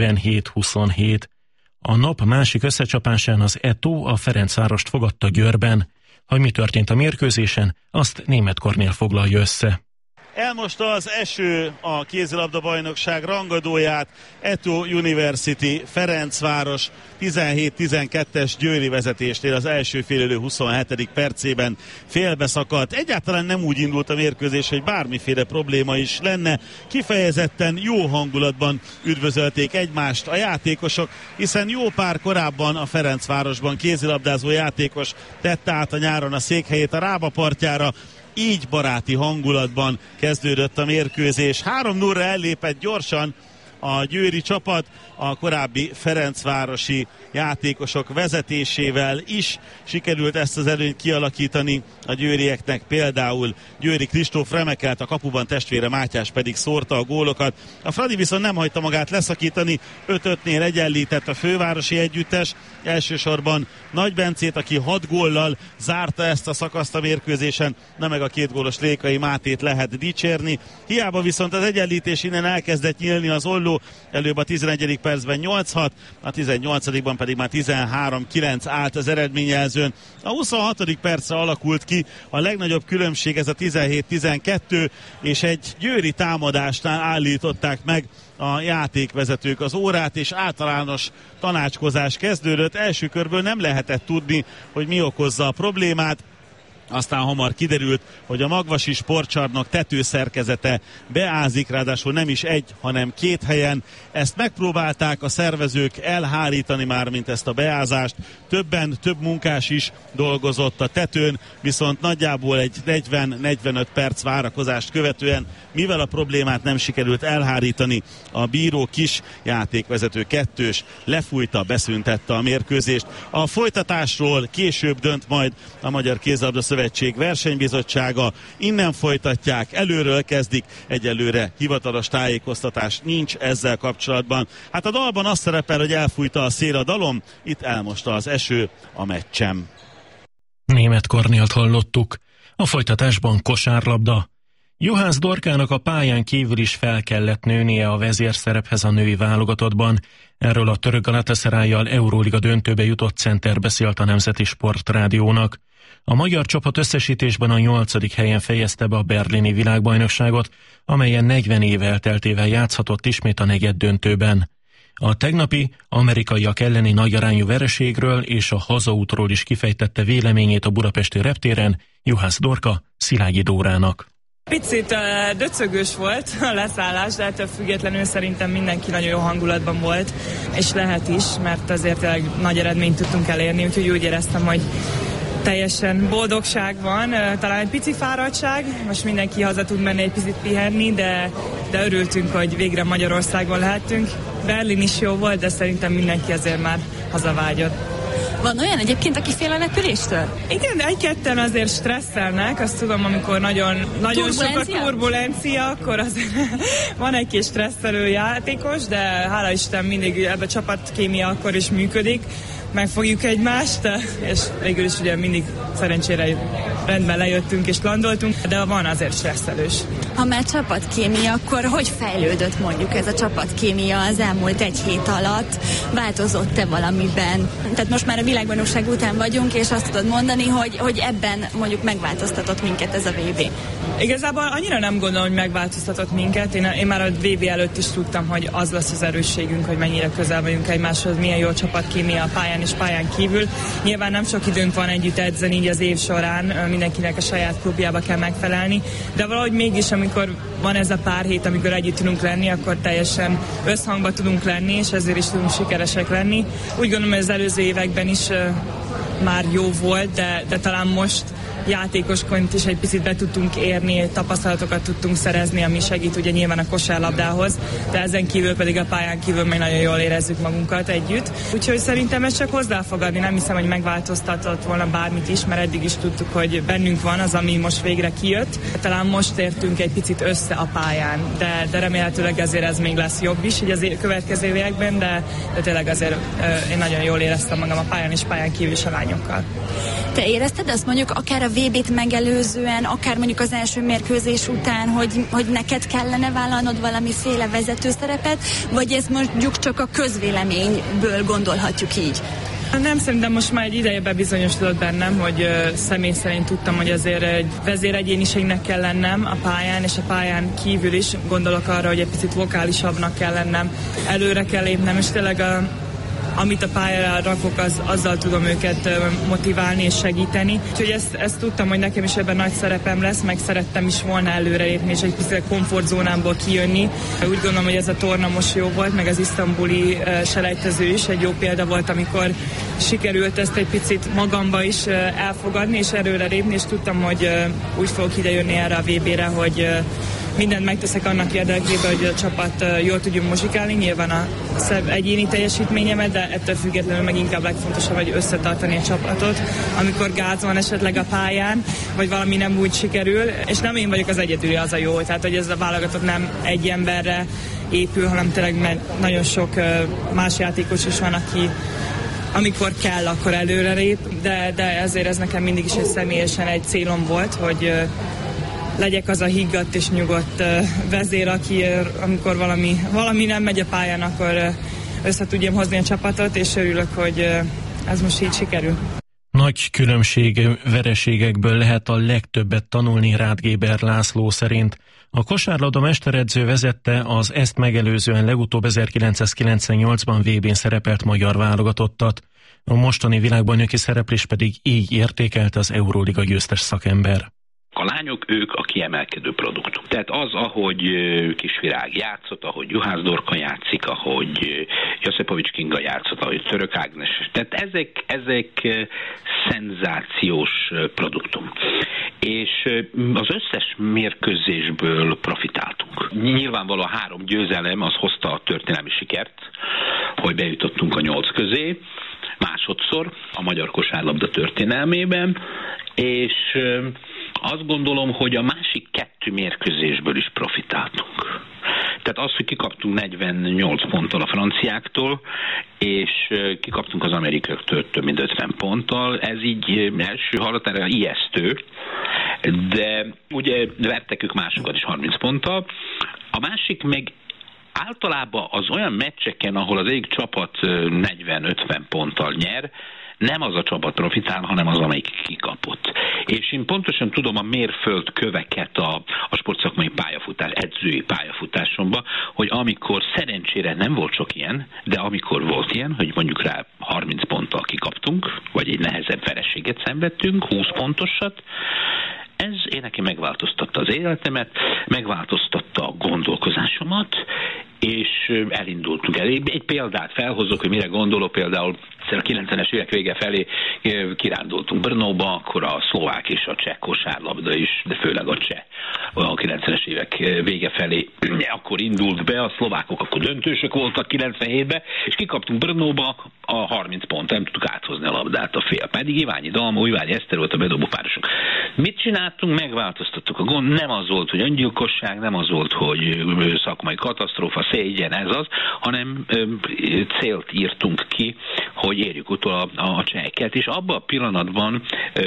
47-27. A nap másik összecsapásán az Eto a Ferencvárost fogadta Győrben. Hogy mi történt a mérkőzésen, azt Németh Kornél foglalja össze. Elmosta az eső a kézilabda bajnokság rangadóját, Eto University Ferencváros 17-12-es győri vezetésnél az első félidő 27. percében félbeszakadt. Egyáltalán nem úgy indult a mérkőzés, hogy bármiféle probléma is lenne. Kifejezetten jó hangulatban üdvözölték egymást a játékosok, hiszen jó pár korábban a Ferencvárosban kézilabdázó játékos tette át a nyáron a székhelyét a Rába partjára. Így baráti hangulatban kezdődött a mérkőzés. 3-0-ra ellépett gyorsan a győri csapat, a korábbi ferencvárosi játékosok vezetésével is sikerült ezt az előnyt kialakítani a győrieknek. Például Győri Kristóf remekelt, a kapuban testvére Mátyás pedig szórta a gólokat. A Fradi viszont nem hagyta magát leszakítani, 5-5-nél egyenlített a fővárosi együttes, elsősorban Nagy Bencét, aki 6 góllal zárta ezt a szakaszt a mérkőzésen, nem meg a 2 gólos Rékai Mátét lehet dicsérni. Hiába viszont az egyenlítés innen elkezdett nyílni az olló, Rangadó, előbb a 11. percben 8-6, a 18-ban pedig már 13-9 állt az eredményjelzőn. A 26. percre alakult ki a legnagyobb különbség, ez a 17-12, és egy győri támadásnál állították meg a játékvezetők az órát, és általános tanácskozás kezdődött. Első körből nem lehetett tudni, hogy mi okozza a problémát. Aztán hamar kiderült, hogy a Magvasi Sportcsarnok tetőszerkezete beázik, ráadásul nem is egy, hanem 2 helyen. Ezt megpróbálták a szervezők elhárítani már, mint ezt a beázást. Több munkás is dolgozott a tetőn, viszont nagyjából egy 40-45 perc várakozást követően, mivel a problémát nem sikerült elhárítani, a bíró Kis játékvezető 2-s lefújta, beszüntette a mérkőzést. A folytatásról később dönt majd a Magyar Kézilabda Szövetség versenybizottsága. Innen folytatják, előről kezdik, egyelőre hivatalos tájékoztatás nincs ezzel kapcsolatban. Hát a dalban azt szerepel, hogy elfújta a szél a dalom, itt elmosta az eső a meccsem. Németh Kornélt hallottuk. A folytatásban kosárlabda. Juhász Dorkának a pályán kívül is fel kellett nőnie a vezérszerephez a női válogatottban. Erről a török Galatasarayjal Euróliga döntőbe jutott center beszélt a Nemzeti Sportrádiónak. A magyar csapat összesítésben a 8. helyen fejezte be a berlini világbajnokságot, amelyen 40 év elteltével játszhatott ismét a negyeddöntőben. A tegnapi amerikaiak elleni nagyarányú vereségről és a hazaútról is kifejtette véleményét a budapesti reptéren Juhász Dorka Szilágyi Dórának. Picit döcögős volt a leszállás, de ettől függetlenül szerintem mindenki nagyon jó hangulatban volt, és lehet is, mert azért nagy eredményt tudtunk elérni, úgyhogy úgy éreztem, hogy teljesen boldogság van, talán egy pici fáradtság, most mindenki haza tud menni egy picit pihenni, de örültünk, hogy végre Magyarországon lehettünk. Berlin is jó volt, de szerintem mindenki azért már hazavágyott. Van olyan egyébként, aki fél a repüléstől? Igen, egy-ketten azért stresszelnek, azt tudom, amikor nagyon sok a turbulencia, akkor azért van egy-két stresszelő játékos, de hála Isten mindig ebbe a csapatkémia akkor is működik, megfogjuk egymást, és végül is ugye mindig szerencsére rendben lejöttünk és landoltunk, de van azért stresszelős. Ha már csapatkémia, akkor hogy fejlődött mondjuk ez a csapatkémia az elmúlt egy hét alatt? Változott-e valamiben? Tehát most már a világbajnokság után vagyunk, és azt tudod mondani, hogy ebben mondjuk megváltoztatott minket ez a VB. Igazából annyira nem gondolom, hogy megváltoztatott minket. Én már a VB előtt is tudtam, hogy az lesz az erősségünk, hogy mennyire közel vagyunk egymáshoz, milyen jó csapatkémia a pályán és pályán kívül. Nyilván nem sok időnk van együtt edzeni így az év során, mindenkinek a saját klubjába kell megfelelni, de valahogy mégis, amikor van ez a pár hét, amikor együtt tudunk lenni, akkor teljesen összhangba tudunk lenni, és ezért is tudunk sikeresek lenni. Úgy gondolom, hogy az előző években is már jó volt, de talán most játékosként is egy picit be tudtunk érni, tapasztalatokat tudtunk szerezni, ami segít ugye nyilván a kosárlabdához, de ezen kívül pedig a pályán kívül még nagyon jól érezzük magunkat együtt. Úgyhogy szerintem ez csak hozzá fog adni, nem hiszem, hogy megváltoztatott volna bármit is, mert eddig is tudtuk, hogy bennünk van az, ami most végre kijött. Talán most értünk egy picit össze a pályán, de remélhetőleg ezért ez még lesz jobb is, így az következő években, de tényleg azért én nagyon jól éreztem magam a pályán és pályán kívül is a lányokkal. Te érezted azt mondjuk akár a VB-t megelőzően, akár mondjuk az első mérkőzés után, hogy neked kellene vállalnod valamiféle vezetőszerepet, vagy ezt mondjuk csak a közvéleményből gondolhatjuk így? Nem, szerintem most már egy ideje bebizonyosodott bennem, hogy személy szerint tudtam, hogy azért egy vezéregyéniségnek kell lennem a pályán, és a pályán kívül is gondolok arra, hogy egy picit vokálisabbnak kell lennem, előre kell lépnem, és tényleg amit a pályára rakok, azzal tudom őket motiválni és segíteni. Úgyhogy ezt tudtam, hogy nekem is ebben nagy szerepem lesz, meg szerettem is volna előrelépni, és egy picit komfortzónámból kijönni. Úgy gondolom, hogy ez a torna most jó volt, meg az isztambuli selejtező is egy jó példa volt, amikor sikerült ezt egy picit magamba is elfogadni, és előrelépni, és tudtam, hogy úgy fogok idejönni erre a VB-re, hogy mindent megteszek annak érdekében, hogy a csapat jól tudjunk muzsikálni, nyilván a szebb egyéni teljesítményemet, de ettől függetlenül meg inkább legfontosabb, hogy összetartani a csapatot, amikor gáz van esetleg a pályán, vagy valami nem úgy sikerül, és nem én vagyok az egyedüli, az a jó, tehát hogy ez a válogatott nem egy emberre épül, hanem tényleg nagyon sok más játékos is van, aki amikor kell, akkor előrelép, de ezért ez nekem mindig is egy személyesen egy célom volt, hogy legyek az a higgadt és nyugodt vezér, aki amikor valami nem megy a pályán, akkor össze tudjam hozni a csapatot, és örülök, hogy ez most így sikerül. Nagy különbség vereségekből lehet a legtöbbet tanulni Ráth Géber László szerint. A kosárlabda mesteredző vezette az ezt megelőzően legutóbb 1998-ban VB-n szerepelt magyar válogatottat. A mostani világbajnoki szereplés pedig így értékelte az Euróliga győztes szakember. A lányok, ők a kiemelkedő produktum. Tehát az, ahogy Kisvirág játszott, ahogy Juhász Dorka játszik, ahogy Josipovics Kinga játszott, ahogy Török Ágnes. Tehát ezek szenzációs produktum. És az összes mérkőzésből profitáltunk. Nyilvánvalóan a 3 győzelem az hozta a történelmi sikert, hogy bejutottunk a 8 közé, másodszor a magyar kosárlabda történelmében, és azt gondolom, hogy a másik 2 mérkőzésből is profitáltunk. Tehát az, hogy kikaptunk 48 ponttal a franciáktól, és kikaptunk az amerikaiaktól több mint 50 ponttal, ez így első hallatára ijesztő, de ugye vertek ők másokat is 30 ponttal. A másik meg általában az olyan meccseken, ahol az egyik csapat 40-50 ponttal nyer, nem az a csapat profitál, hanem az, amelyik kikapott. És én pontosan tudom a mérföldköveket a sportszakmai pályafutás, edzői pályafutásomban, hogy amikor szerencsére nem volt sok ilyen, de amikor volt ilyen, hogy mondjuk rá 30 ponttal kikaptunk, vagy egy nehezebb vereséget szenvedtünk, 20 pontosat, ez én neki megváltoztatta az életemet, megváltoztatta a gondolkozásomat, és elindultunk el. Egy példát felhozok, hogy mire gondolok, például a 90-es évek vége felé kirándultunk Brnóba, akkor a szlovák és a cseh kosárlabda is, de főleg a cseh a 90-es évek vége felé akkor indult be, a szlovákok akkor döntősök voltak 97-ben, és kikaptunk Brnóba a 30 pont, nem tudtuk áthozni a labdát a fél. Pedig Iványi Dalma, Újvári Eszter volt a bedobó párosok. Mit csináltunk? Megváltoztattuk a gond. Nem az volt, hogy öngyilkosság, nem az volt, hogy szakmai katasztrófa, szégyen, ez az, hanem célt írtunk ki, hogy érjük utol a cseheket, és abban a pillanatban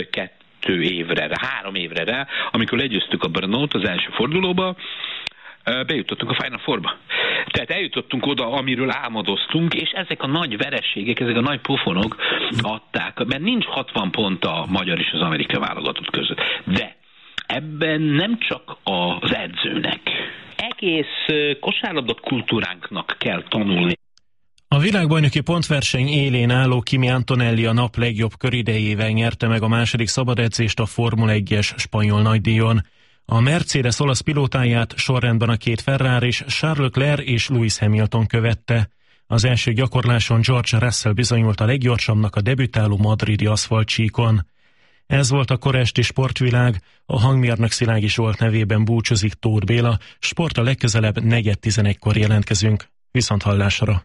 2 évre, 3 évre rá, amikor legyőztük a Brnót az első fordulóba, bejutottunk a Final Fourba. Tehát eljutottunk oda, amiről álmodoztunk, és ezek a nagy vereségek, ezek a nagy pofonok adták, mert nincs 60 pont a magyar és az amerikai válogatott között. De ebben nem csak az edzőnek, egész kosárlabda kultúránknak kell tanulni. A világbajnoki pontverseny élén álló Kimi Antonelli a nap legjobb köridejével nyerte meg a második szabadedzést a Formula 1-es spanyol nagydíjon. A Mercedes olasz pilótáját sorrendben a 2 Ferrari és Charles Leclerc és Lewis Hamilton követte. Az első gyakorláson George Russell bizonyult a leggyorsabbnak a debütáló madridi aszfaltcsíkon. Ez volt a kora esti Sportvilág, a hangmérnök Szilágyi Zsolt nevében búcsúzik Tóth Béla, sport a legközelebb 4:11-kor jelentkezünk. Viszonthallásra!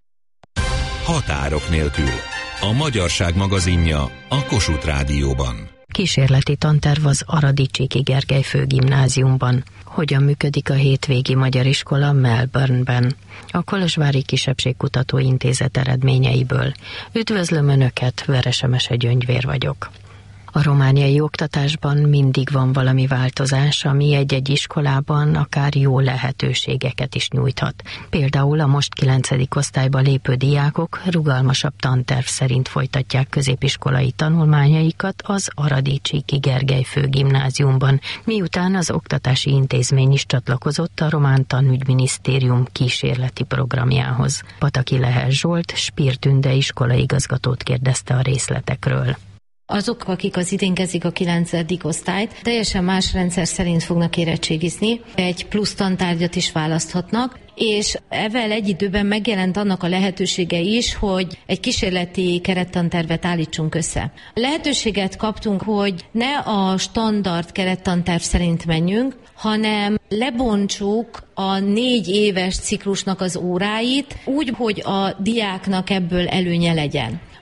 Határok nélkül. A Magyarság magazinja a Kossuth Rádióban. Kísérleti tanterv az Aradi Csíki Gergely Főgimnáziumban. Hogyan működik a hétvégi magyar iskola Melbourneben? A Kolozsvári Kisebbségkutató Intézet eredményeiből. Üdvözlöm Önöket, Verese Mese Gyöngyvér vagyok. A romániai oktatásban mindig van valami változás, ami egy-egy iskolában akár jó lehetőségeket is nyújthat. Például a most 9. osztályba lépő diákok rugalmasabb tanterv szerint folytatják középiskolai tanulmányaikat az Aradi Csíki Gergely Főgimnáziumban, miután az oktatási intézmény is csatlakozott a román tanügyminisztérium kísérleti programjához. Pataki Lehel Zsolt, Spír Tünde iskolaigazgatót kérdezte a részletekről. Azok, akik az idén kezdik a 9. osztályt, teljesen más rendszer szerint fognak érettségizni, egy plusz tantárgyat is választhatnak, és ezzel egy időben megjelent annak a lehetősége is, hogy egy kísérleti kerettantervet állítsunk össze. Lehetőséget kaptunk, hogy ne a standard kerettanterv szerint menjünk, hanem lebontsuk a 4 éves ciklusnak az óráit úgy, hogy a diáknak ebből előnye legyen.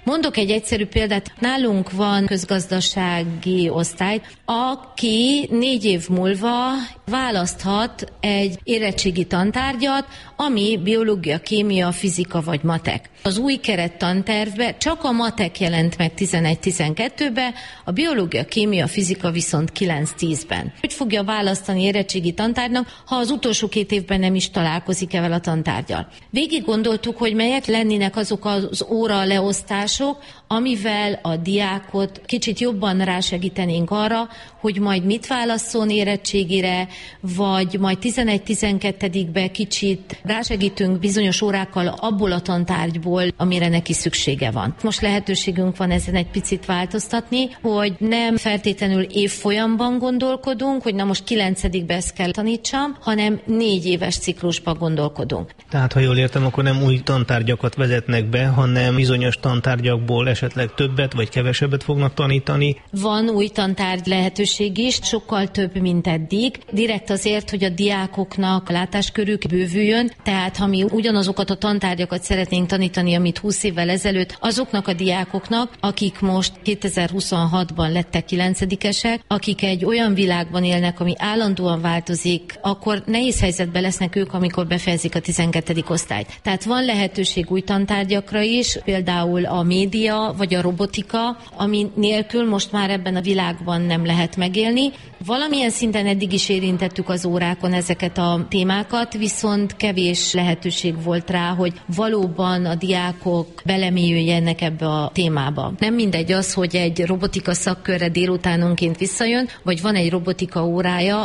Mondok egy egyszerű példát. Nálunk van közgazdasági osztály, aki 4 év múlva választhat egy érettségi tantárgyat, ami biológia, kémia, fizika vagy matek. Az új kerettantervbe csak a matek jelent meg 11-12-ben, a biológia, kémia, fizika viszont 9-10-ben. Hogy fogja választani érettségi tantárgynak, ha az utolsó 2 évben nem is találkozik ezzel a tantárgyal? Végig gondoltuk, hogy melyek lennének azok az óra leosztások, amivel a diákot kicsit jobban rásegítenénk arra, hogy majd mit válasszon érettségire, vagy majd 11-12-be kicsit rásegítünk bizonyos órákkal abból a tantárgyból, amire neki szüksége van. Most lehetőségünk van ezen egy picit változtatni, hogy nem feltétlenül évfolyamban gondolkodunk, hogy na most 9-be ezt kell tanítsam, hanem 4 éves ciklusban gondolkodunk. Tehát, ha jól értem, akkor nem új tantárgyakat vezetnek be, hanem bizonyos tantárgyakból esetleg többet vagy kevesebbet fognak tanítani. Van új tantárgy lehetőség is, sokkal több, mint eddig. Direkt azért, hogy a diákoknak a látáskörük bővüljön, tehát ha mi ugyanazokat a tantárgyakat szeretnénk tanítani, amit 20 évvel ezelőtt, azoknak a diákoknak, akik most 2026-ban lettek 9-esek, akik egy olyan világban élnek, ami állandóan változik, akkor nehéz helyzetben lesznek ők, amikor befejezik a 12. osztályt. Tehát van lehetőség új tantárgyakra is, például a média vagy a robotika, ami nélkül most már ebben a világban nem lehet megélni. Valamilyen szinten eddig is érintettük az órákon ezeket a témákat, viszont kevés lehetőség volt rá, hogy valóban a diákok belemélyüljenek ebbe a témába. Nem mindegy az, hogy egy robotika szakkörre délutánonként visszajön, vagy van egy robotika órája,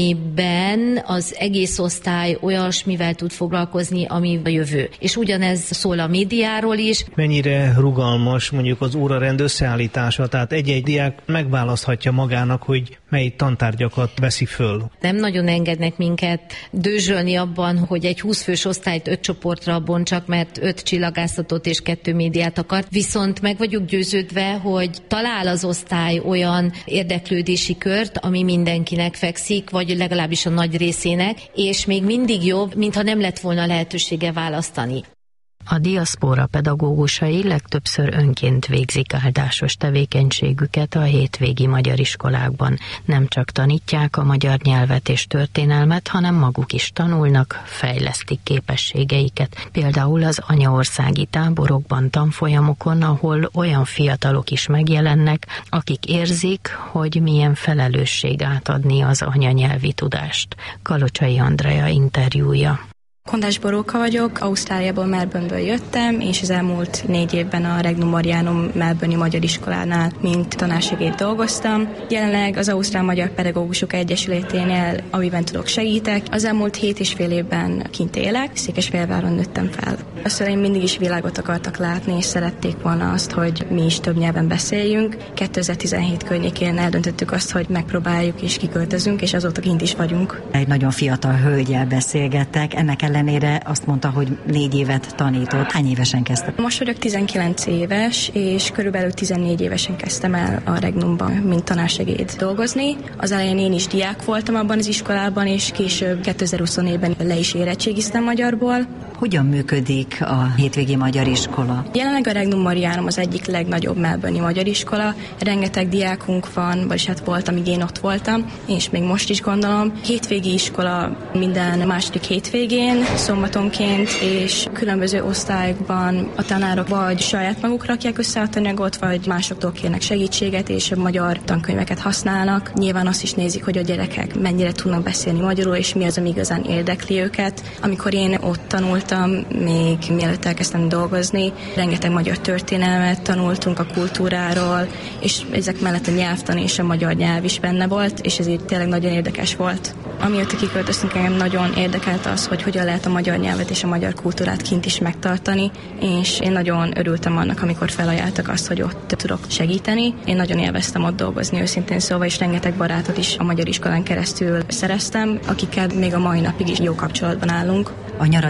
amiben az egész osztály olyasmivel tud foglalkozni, ami a jövő. És ugyanez szól a médiáról is. Mennyire rugalmas mondjuk az órarend összeállítása, tehát egy-egy diák megválaszthatja magának, hogy mely tantárgyakat veszi föl. Nem nagyon engednek minket dőzsölni abban, hogy egy 20 fős osztályt 5 csoportra bontsak, mert 5 csillagászatot és 2 médiát akar. Viszont meg vagyok győződve, hogy talál az osztály olyan érdeklődési kört, ami mindenkinek fekszik, vagy legalábbis a nagy részének, és még mindig jobb, mintha nem lett volna lehetősége választani. A diaszpóra pedagógusai legtöbbször önként végzik áldásos tevékenységüket a hétvégi magyar iskolákban. Nem csak tanítják a magyar nyelvet és történelmet, hanem maguk is tanulnak, fejlesztik képességeiket. Például az anyaországi táborokban, tanfolyamokon, ahol olyan fiatalok is megjelennek, akik érzik, hogy milyen felelősség átadni az anyanyelvi tudást. Kalocsai Andrea interjúja. Kondás Boróka vagyok, Ausztráliából, Melbourneből jöttem, és az elmúlt 4 évben a Regnum Marianum Melbourne-i Magyar Iskolánál mint tanársegéd dolgoztam. Jelenleg az Ausztrál Magyar Pedagógusok Egyesületénél, amiben tudok segítek. Az elmúlt 7,5 évben kint élek, Székesfehérváron nőttem fel. A szüleim mindig is világot akartak látni, és szerették volna azt, hogy mi is több nyelven beszéljünk. 2017 környékén eldöntöttük azt, hogy megpróbáljuk és kiköltözünk, és azóta kint is vagyunk. Egy nagyon fiatal hölgyel beszélgettek, ennek ellenére azt mondta, hogy 4 évet tanított. Hány évesen kezdte? Most vagyok 19 éves, és körülbelül 14 évesen kezdtem el a Regnumban, mint tanársegéd dolgozni. Az elején én is diák voltam abban az iskolában, és később 2024-ben le is érettségiztem magyarból. Hogyan működik a hétvégi magyar iskola? Jelenleg a Regnum Marianum az egyik legnagyobb melbourne-i magyar iskola. Rengeteg diákunk van, vagyis hát volt, amíg én ott voltam, és még most is gondolom. Hétvégi iskola minden második hétvégén, szombatonként, és különböző osztályokban a tanárok vagy saját maguk rakják össze a tananyagot, vagy másoktól kérnek segítséget, és magyar tankönyveket használnak. Nyilván azt is nézik, hogy a gyerekek mennyire tudnak beszélni magyarul, és mi az, ami igazán érdekli őket. Amikor én ott tanultam, még mielőtt elkezdtem dolgozni, rengeteg magyar történelmet tanultunk a kultúráról, és ezek mellett a nyelvtan és a magyar nyelv is benne volt, és ez így tényleg nagyon érdekes volt. Amióta kiköltöztünk, engem nagyon érdekelt az, hogy hogyan lehet a magyar nyelvet és a magyar kultúrát kint is megtartani, és én nagyon örültem annak, amikor felajánlottak azt, hogy ott tudok segíteni. Én nagyon élveztem ott dolgozni, őszintén szóval, és rengeteg barátot is a magyar iskolán keresztül szereztem, akikkel még a mai napig is jó kapcsolatban állunk. A nyarat egyrészt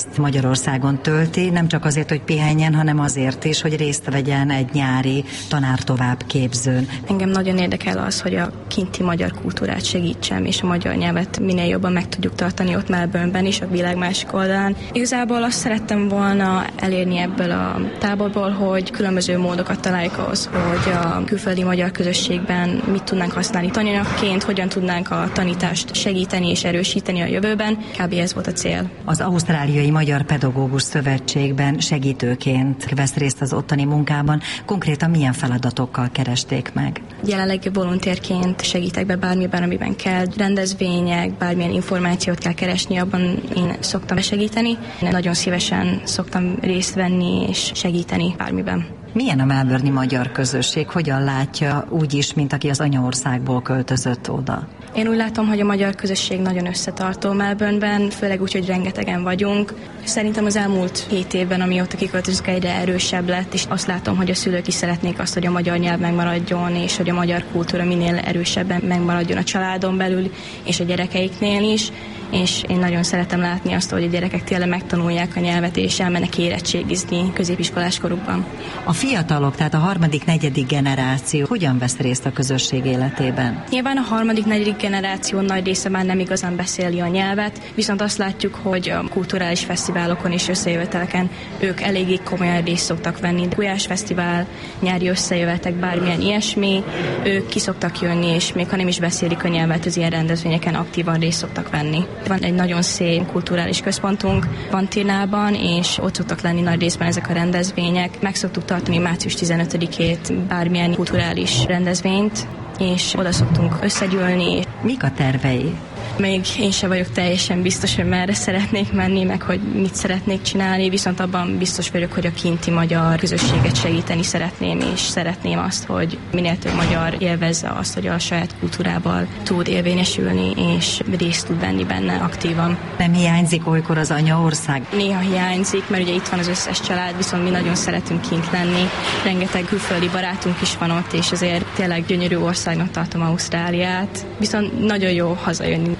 részt Magyarországon tölti, nem csak azért, hogy pihenjen, hanem azért is, hogy részt vegyen egy nyári tanártovábbképzőn. Engem nagyon érdekel az, hogy a kinti magyar kultúrát segítsem, és a magyar nyelvet minél jobban meg tudjuk tartani ott Melbourneben is, a világ másik oldalán. Igazából azt szerettem volna elérni ebből a táborból, hogy különböző módokat találjuk ahhoz, hogy a külföldi magyar közösségben mit tudnánk használni tananyagként, hogyan tudnánk a tanítást segíteni és erősíteni a jövőben. Kb. Ez volt a cél. Az Ausztráliai Magyar Pedagógus Szövetségben segítőként vesz részt az ottani munkában. Konkrétan milyen feladatokkal keresték meg? Jelenleg volontérként segítek be bármiben, amiben kell. Rendezvények, bármilyen információt kell keresni, abban én szoktam segíteni. Nagyon szívesen szoktam részt venni és segíteni bármiben. Milyen a melbourne-i magyar közösség? Hogyan látja úgy is, mint aki az anyaországból költözött oda? Én úgy látom, hogy a magyar közösség nagyon összetartó Melbourneben, főleg úgy, hogy rengetegen vagyunk. Szerintem az elmúlt 7 évben, amióta kiköltözünk, egyre erősebb lett, és azt látom, hogy a szülők is szeretnék azt, hogy a magyar nyelv megmaradjon, és hogy a magyar kultúra minél erősebben megmaradjon a családon belül, és a gyerekeiknél is. És én nagyon szeretem látni azt, hogy a gyerekek tényleg megtanulják a nyelvet, és elmennek érettségizni középiskolás korukban. A fiatalok, tehát a 3.-4. generáció hogyan vesz részt a közösség életében? Nyilván a 3.-4. generáció nagy része már nem igazán beszéli a nyelvet, viszont azt látjuk, hogy a kulturális fesztiválokon és összejöveteleken ők eléggé komolyan részt szoktak venni. Gulyás fesztivál, nyári összejövetek, bármilyen ilyesmi, ők ki szoktak jönni, és még ha nem is beszélik a nyelvet, az ilyen rendezvényeken aktívan részt szoktak venni. Van egy nagyon szép kulturális központunk Vantinában, és ott szoktak lenni nagy részben ezek a rendezvények. Meg szoktuk tartani március 15-ét bármilyen kulturális rendezvényt, és oda szoktunk összegyűlni. Mik a tervei? Még én sem vagyok teljesen biztos, hogy merre szeretnék menni, meg hogy mit szeretnék csinálni, viszont abban biztos vagyok, hogy a kinti magyar közösséget segíteni szeretném, és szeretném azt, hogy minél több magyar élvezze azt, hogy a saját kultúrával tud érvényesülni, és részt tud venni benne aktívan. Nem hiányzik olykor az anyaország? Néha hiányzik, mert ugye itt van az összes család, viszont mi nagyon szeretünk kint lenni. Rengeteg külföldi barátunk is van ott, és azért tényleg gyönyörű országnak tartom Ausztráliát, viszont nagyon jó hazajönni.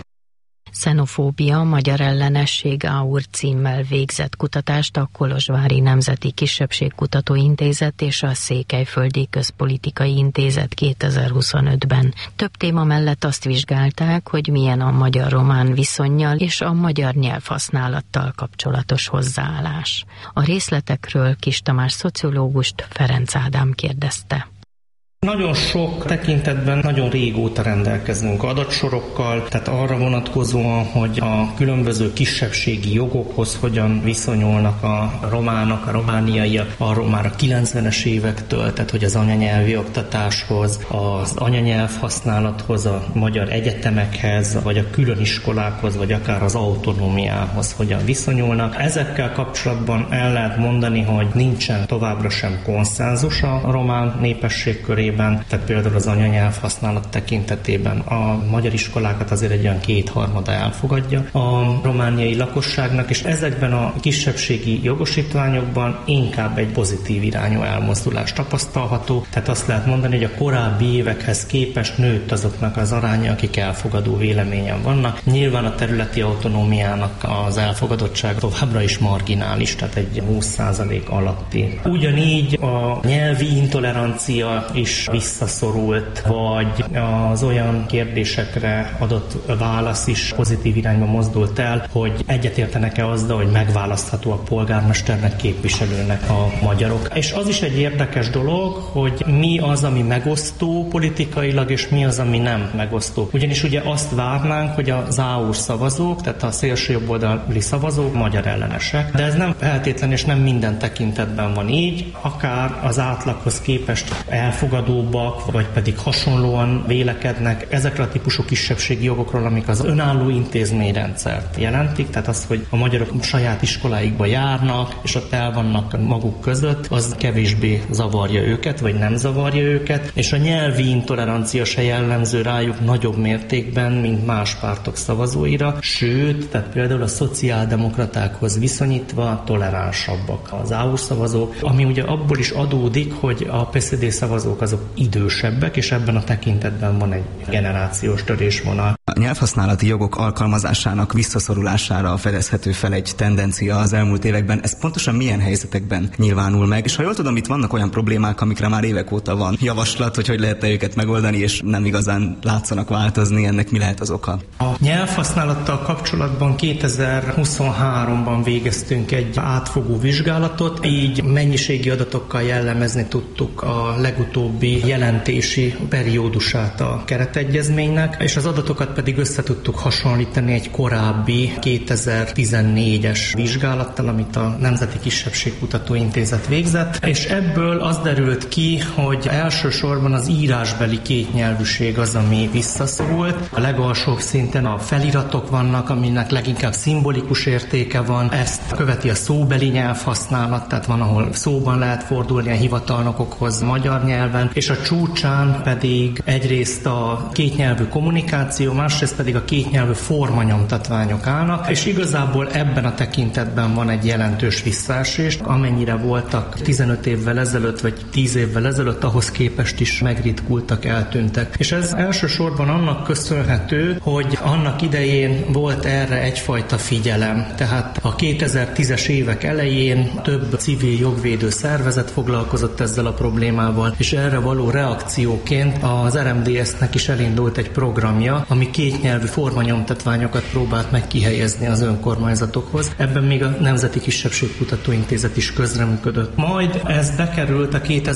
Xenofóbia, magyar ellenesség AUR címmel végzett kutatást a Kolozsvári Nemzeti Kisebbségkutató Intézet és a Székelyföldi Közpolitikai Intézet 2025-ben. Több téma mellett azt vizsgálták, hogy milyen a magyar-román viszonnyal és a magyar nyelvhasználattal kapcsolatos hozzáállás. A részletekről Kis Tamás szociológust Ferenc Ádám kérdezte. Nagyon sok tekintetben nagyon régóta rendelkezünk adatsorokkal, tehát arra vonatkozóan, hogy a különböző kisebbségi jogokhoz hogyan viszonyulnak a románok, a romániaiak, arról már a 90-es évektől, tehát hogy az anyanyelvi oktatáshoz, az anyanyelv használathoz, a magyar egyetemekhez, vagy a külön iskolákhoz, vagy akár az autonómiához hogyan viszonyulnak. Ezekkel kapcsolatban el lehet mondani, hogy nincsen továbbra sem konszenzus a román népesség körében, tehát például az anyanyelv használat tekintetében a magyar iskolákat azért egy olyan 2/3 elfogadja a romániai lakosságnak, és ezekben a kisebbségi jogosítványokban inkább egy pozitív irányú elmozdulás tapasztalható. Tehát azt lehet mondani, hogy a korábbi évekhez képest nőtt azoknak az aránya, akik elfogadó véleményen vannak. Nyilván a területi autonómiának az elfogadottság továbbra is marginális, tehát egy 20% alatti. Ugyanígy a nyelvi intolerancia is visszaszorult, vagy az olyan kérdésekre adott válasz is pozitív irányba mozdult el, hogy egyetértenek-e azzal, hogy megválasztható a polgármesternek, képviselőnek a magyarok. És az is egy érdekes dolog, hogy mi az, ami megosztó politikailag, és mi az, ami nem megosztó. Ugyanis ugye azt várnánk, hogy az AUR szavazók, tehát a szélsőjobboldali szavazók magyar ellenesek, de ez nem feltétlen és nem minden tekintetben van így, akár az átlaghoz képest elfogadóbbak, vagy pedig hasonlóan vélekednek ezekre a típusú kisebbségi jogokról, amik az önálló intézményrendszert jelentik, tehát az, hogy a magyarok saját iskoláikba járnak, és ott el vannak maguk között, az kevésbé zavarja őket, vagy nem zavarja őket, és a nyelvi intolerancia se jellemző rájuk nagyobb mértékben, mint más pártok szavazóira, sőt, tehát például a szociáldemokratákhoz viszonyítva toleránsabbak az AUR szavazók, ami ugye abból is adódik, hogy a PSD szavazók azok azok idősebbek, és ebben a tekintetben van egy generációs törésvonal. A nyelvhasználati jogok alkalmazásának visszaszorulására fedezhető fel egy tendencia az elmúlt években. Ez pontosan milyen helyzetekben nyilvánul meg? És ha jól tudom, itt vannak olyan problémák, amikre már évek óta van javaslat, hogy lehetne őket megoldani, és nem igazán látszanak változni. Ennek mi lehet az oka? A nyelvhasználattal kapcsolatban 2023-ban végeztünk egy átfogó vizsgálatot, így mennyiségi adatokkal jellemezni tudtuk a legutóbbi jelentési periódusát a keretegyezménynek, és az adatokat pedig össze tudtuk hasonlítani egy korábbi 2014-es vizsgálattal, amit a Nemzeti Kisebbségkutató Intézet végzett, és ebből az derült ki, hogy elsősorban az írásbeli kétnyelvűség az, ami visszaszorult. A legalsóbb szinten a feliratok vannak, aminek leginkább szimbolikus értéke van, ezt követi a szóbeli nyelvhasználat, tehát van, ahol szóban lehet fordulni a hivatalnokokhoz magyar nyelven, és a csúcsán pedig egyrészt a kétnyelvű kommunikáció, másrészt pedig a kétnyelvű formanyomtatványok állnak, és igazából ebben a tekintetben van egy jelentős visszaesés, amennyire voltak 15 évvel ezelőtt, vagy 10 évvel ezelőtt, ahhoz képest is megritkultak, eltűntek. És ez elsősorban annak köszönhető, hogy annak idején volt erre egyfajta figyelem. Tehát a 2010-es évek elején több civil jogvédő szervezet foglalkozott ezzel a problémával, és erre való reakcióként az RMDS-nek is elindult egy programja, ami kétnyelvű formanyomtatványokat próbált meg kihelyezni az önkormányzatokhoz. Ebben még a Nemzeti Kisebbségkutató Intézet is közreműködött. Majd ez bekerült a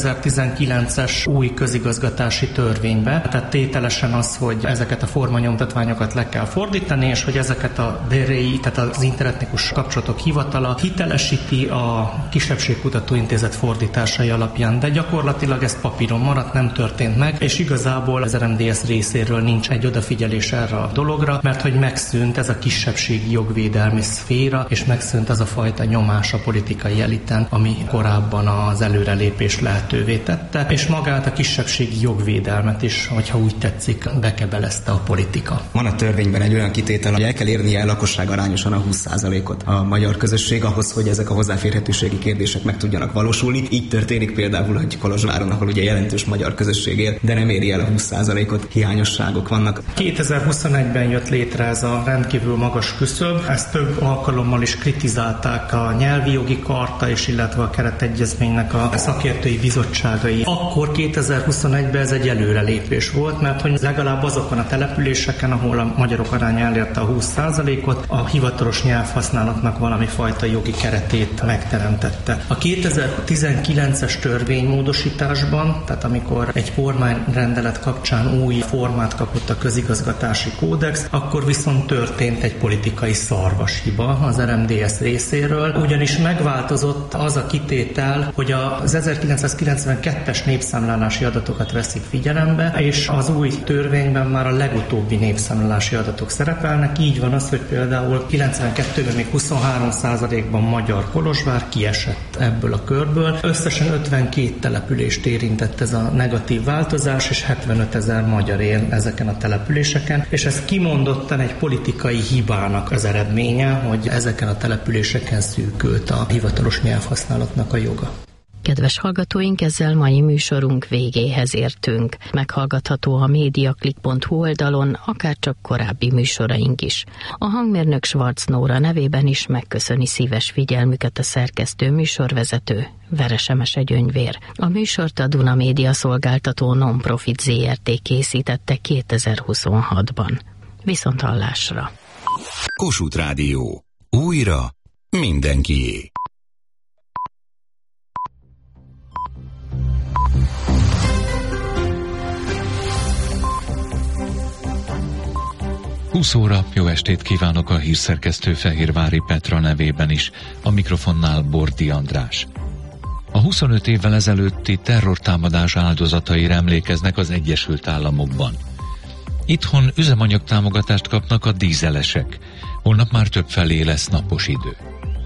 2019-es új közigazgatási törvénybe, tehát tételesen az, hogy ezeket a formanyomtatványokat le kell fordítani, és hogy ezeket a DRI, tehát az Interetnikus Kapcsolatok Hivatala hitelesíti a Kisebbségkutató Intézet fordításai alapján, de gyakorlatilag ez papíron maradt, nem történt meg, és igazából az RMDS részéről nincs egy odafigyelés erre a dologra, mert hogy megszűnt ez a kisebbségi jogvédelmi szféra, és megszűnt az a fajta nyomás a politikai eliten, ami korábban az előrelépés lehetővé tette, és magát a kisebbségi jogvédelmet is, hogyha úgy tetszik, bekebelezte a politika. Van a törvényben egy olyan kitétel, hogy el kell érnie lakosság arányosan a 20%-ot a magyar közösség ahhoz, hogy ezek a hozzáférhetőségi kérdések meg tudjanak valósulni. Így történik például, hogy Kolozsváron, ahol ugye jelentős magyar közösség él, de nem éri el a 20%-ot, hiányosságok vannak. 2021-ben jött létre ez a rendkívül magas küszöb, ezt több alkalommal is kritizálták a nyelvi jogi karta és illetve a keretegyezménynek a szakértői bizottságai. Akkor 2021-ben ez egy előrelépés volt, mert hogy legalább azokon a településeken, ahol a magyarok aránya elérte a 20%-ot, a hivatalos nyelvhasználatnak valami fajta jogi keretét megteremtette. A 2019-es törvénymódosításban, tehát amikor egy kormányrendelet kapcsán új formát kapott a közigazgatási kódex, akkor viszont történt egy politikai szarvashiba az RMDS részéről, ugyanis megváltozott az a kitétel, hogy az 1992-es népszámlálási adatokat veszik figyelembe, és az új törvényben már a legutóbbi népszámlálási adatok szerepelnek. Így van az, hogy például 92-ben még 23%-ban magyar Kolozsvár kiesett ebből a körből. Összesen 52 települést érintett ez a negatív változás, és 75 000 magyar él ezeken a településeken, és ez kimondottan egy politikai hibának az eredménye, hogy ezeken a településeken szűkült a hivatalos nyelvhasználatnak a joga. Kedves hallgatóink, ezzel mai műsorunk végéhez értünk. Meghallgatható a mediaclick.hu oldalon, akárcsak korábbi műsoraink is. A hangmérnök Schwarz Nóra nevében is megköszöni szíves figyelmüket a szerkesztő műsorvezető, Veresemese Gyöngyvér. A műsort a Duna Média Szolgáltató Non-Profit Zrt. Készítette 2026-ban. Viszonthallásra! Kossuth Rádió. Újra mindenkié. Óra, jó estét kívánok a hírszerkesztő Fehérvári Petra nevében is, a mikrofonnál Bordi András. A 25 évvel ezelőtti terrortámadás áldozataira emlékeznek az Egyesült Államokban. Itthon üzemanyagtámogatást kapnak a dízelesek, holnap már többfelé lesz napos idő.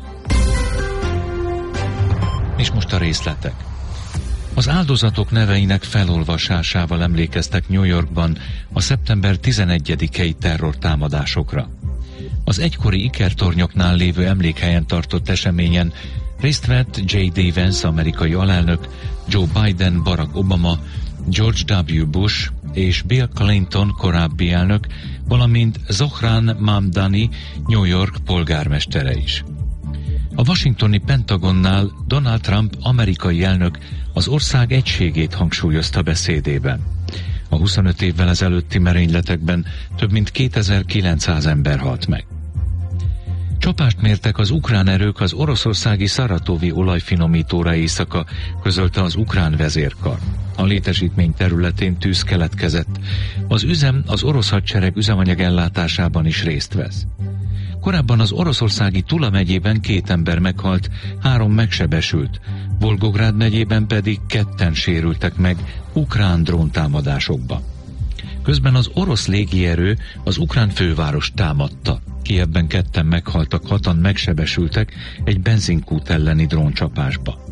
És most a részletek. Az áldozatok neveinek felolvasásával emlékeztek New Yorkban a szeptember 11-i terrortámadásokra. Az egykori ikertornyoknál lévő emlékhelyen tartott eseményen részt vett J.D. Vance amerikai alelnök, Joe Biden, Barack Obama, George W. Bush és Bill Clinton korábbi elnök, valamint Zohran Mamdani New York polgármestere is. A washingtoni Pentagonnál Donald Trump amerikai elnök az ország egységét hangsúlyozta beszédében. A 25 évvel ezelőtti merényletekben több mint 2900 ember halt meg. Csapást mértek az ukrán erők az oroszországi szaratovi olajfinomítóra éjszaka, közölte az ukrán vezérkar. A létesítmény területén tűz keletkezett. Az üzem az orosz hadsereg üzemanyag ellátásában is részt vesz. Korábban az oroszországi Tula megyében 2 ember meghalt, 3 megsebesült, Volgográd megyében pedig 2 sérültek meg ukrán dróntámadásokba. Közben az orosz légierő az ukrán fővárost támadta. Kijevben 2 meghaltak, 6-an megsebesültek egy benzinkút elleni dróncsapásba.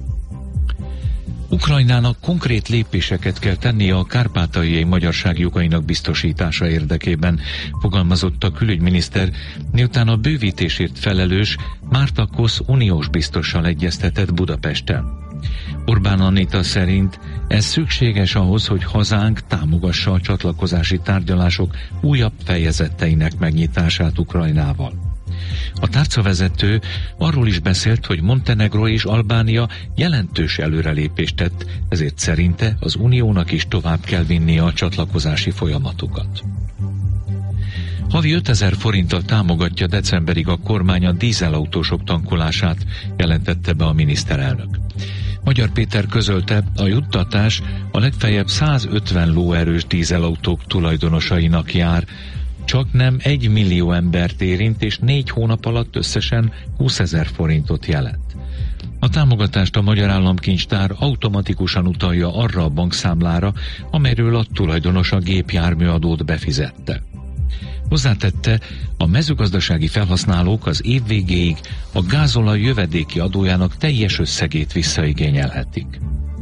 Ukrajnának konkrét lépéseket kell tennie a kárpátaljai magyarság jogainak biztosítása érdekében, fogalmazott a külügyminiszter, miután a bővítésért felelős Márta Kosz uniós biztossal egyeztetett Budapesten. Orbán Anita szerint ez szükséges ahhoz, hogy hazánk támogassa a csatlakozási tárgyalások újabb fejezeteinek megnyitását Ukrajnával. A tárcavezető arról is beszélt, hogy Montenegró és Albánia jelentős előrelépést tett, ezért szerinte az Uniónak is tovább kell vinnie a csatlakozási folyamatokat. Havi 5000 forinttal támogatja decemberig a kormány a dízelautósok tankolását, jelentette be a miniszterelnök. Magyar Péter közölte, a juttatás a legfeljebb 150 lóerős dízelautók tulajdonosainak jár, csak nem 1 millió embert érint, és 4 hónap alatt összesen 20 000 forintot jelent. A támogatást a Magyar Államkincstár automatikusan utalja arra a bankszámlára, amelyről a tulajdonos a gépjárműadót befizette. Hozzátette, a mezőgazdasági felhasználók az év végéig a gázolaj jövedéki adójának teljes összegét visszaigényelhetik.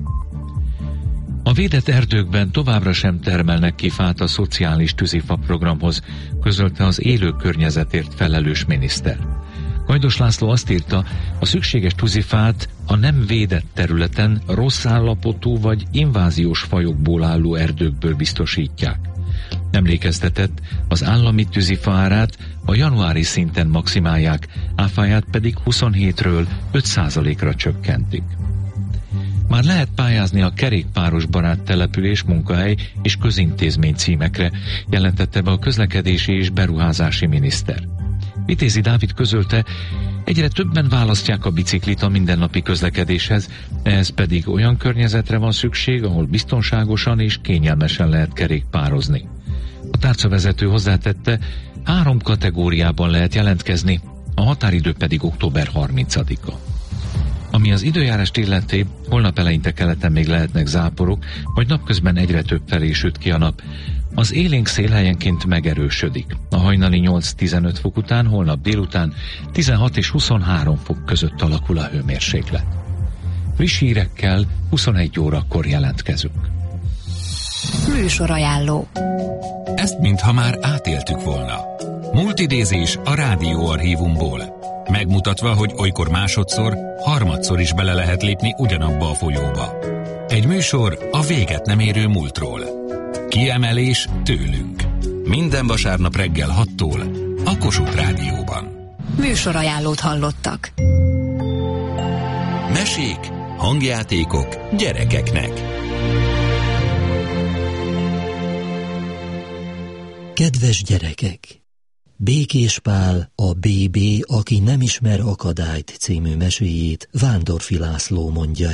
A védett erdőkben továbbra sem termelnek ki fát a szociális tűzifa programhoz, közölte az élő környezetért felelős miniszter. Gajdos László azt írta, a szükséges tűzifát a nem védett területen rossz állapotú vagy inváziós fajokból álló erdőkből biztosítják. Emlékeztetett, az állami tűzifa árát a januári szinten maximálják, áfáját pedig 27-ről 5%-ra csökkentik. Már lehet pályázni a kerékpáros barát település, munkahely és közintézmény címekre, jelentette be a közlekedési és beruházási miniszter. Vitézi Dávid közölte, egyre többen választják a biciklit a mindennapi közlekedéshez, ehhez pedig olyan környezetre van szükség, ahol biztonságosan és kényelmesen lehet kerékpározni. A tárcavezető hozzátette, 3 kategóriában lehet jelentkezni, a határidő pedig október 30-a. Ami az időjárást illeti, holnap eleinte keleten még lehetnek záporok, majd napközben egyre több felé süt ki a nap. Az élénk szél helyenként megerősödik. A hajnali 8-15 fok után, holnap délután 16 és 23 fok között alakul a hőmérséklet. Friss hírekkel 21 órakor jelentkezünk. Műsorajánló. Ezt mintha már átéltük volna. Multidézés a rádióarchívumból. Megmutatva, hogy olykor másodszor, harmadszor is bele lehet lépni ugyanabba a folyóba. Egy műsor a véget nem érő múltról. Kiemelés tőlünk. Minden vasárnap reggel 6-tól a Kossuth Rádióban. Műsorajánlót hallottak. Mesék, hangjátékok gyerekeknek. Kedves gyerekek! Békés Pál, a BB, aki nem ismer akadályt című meséjét Vándorfi László mondja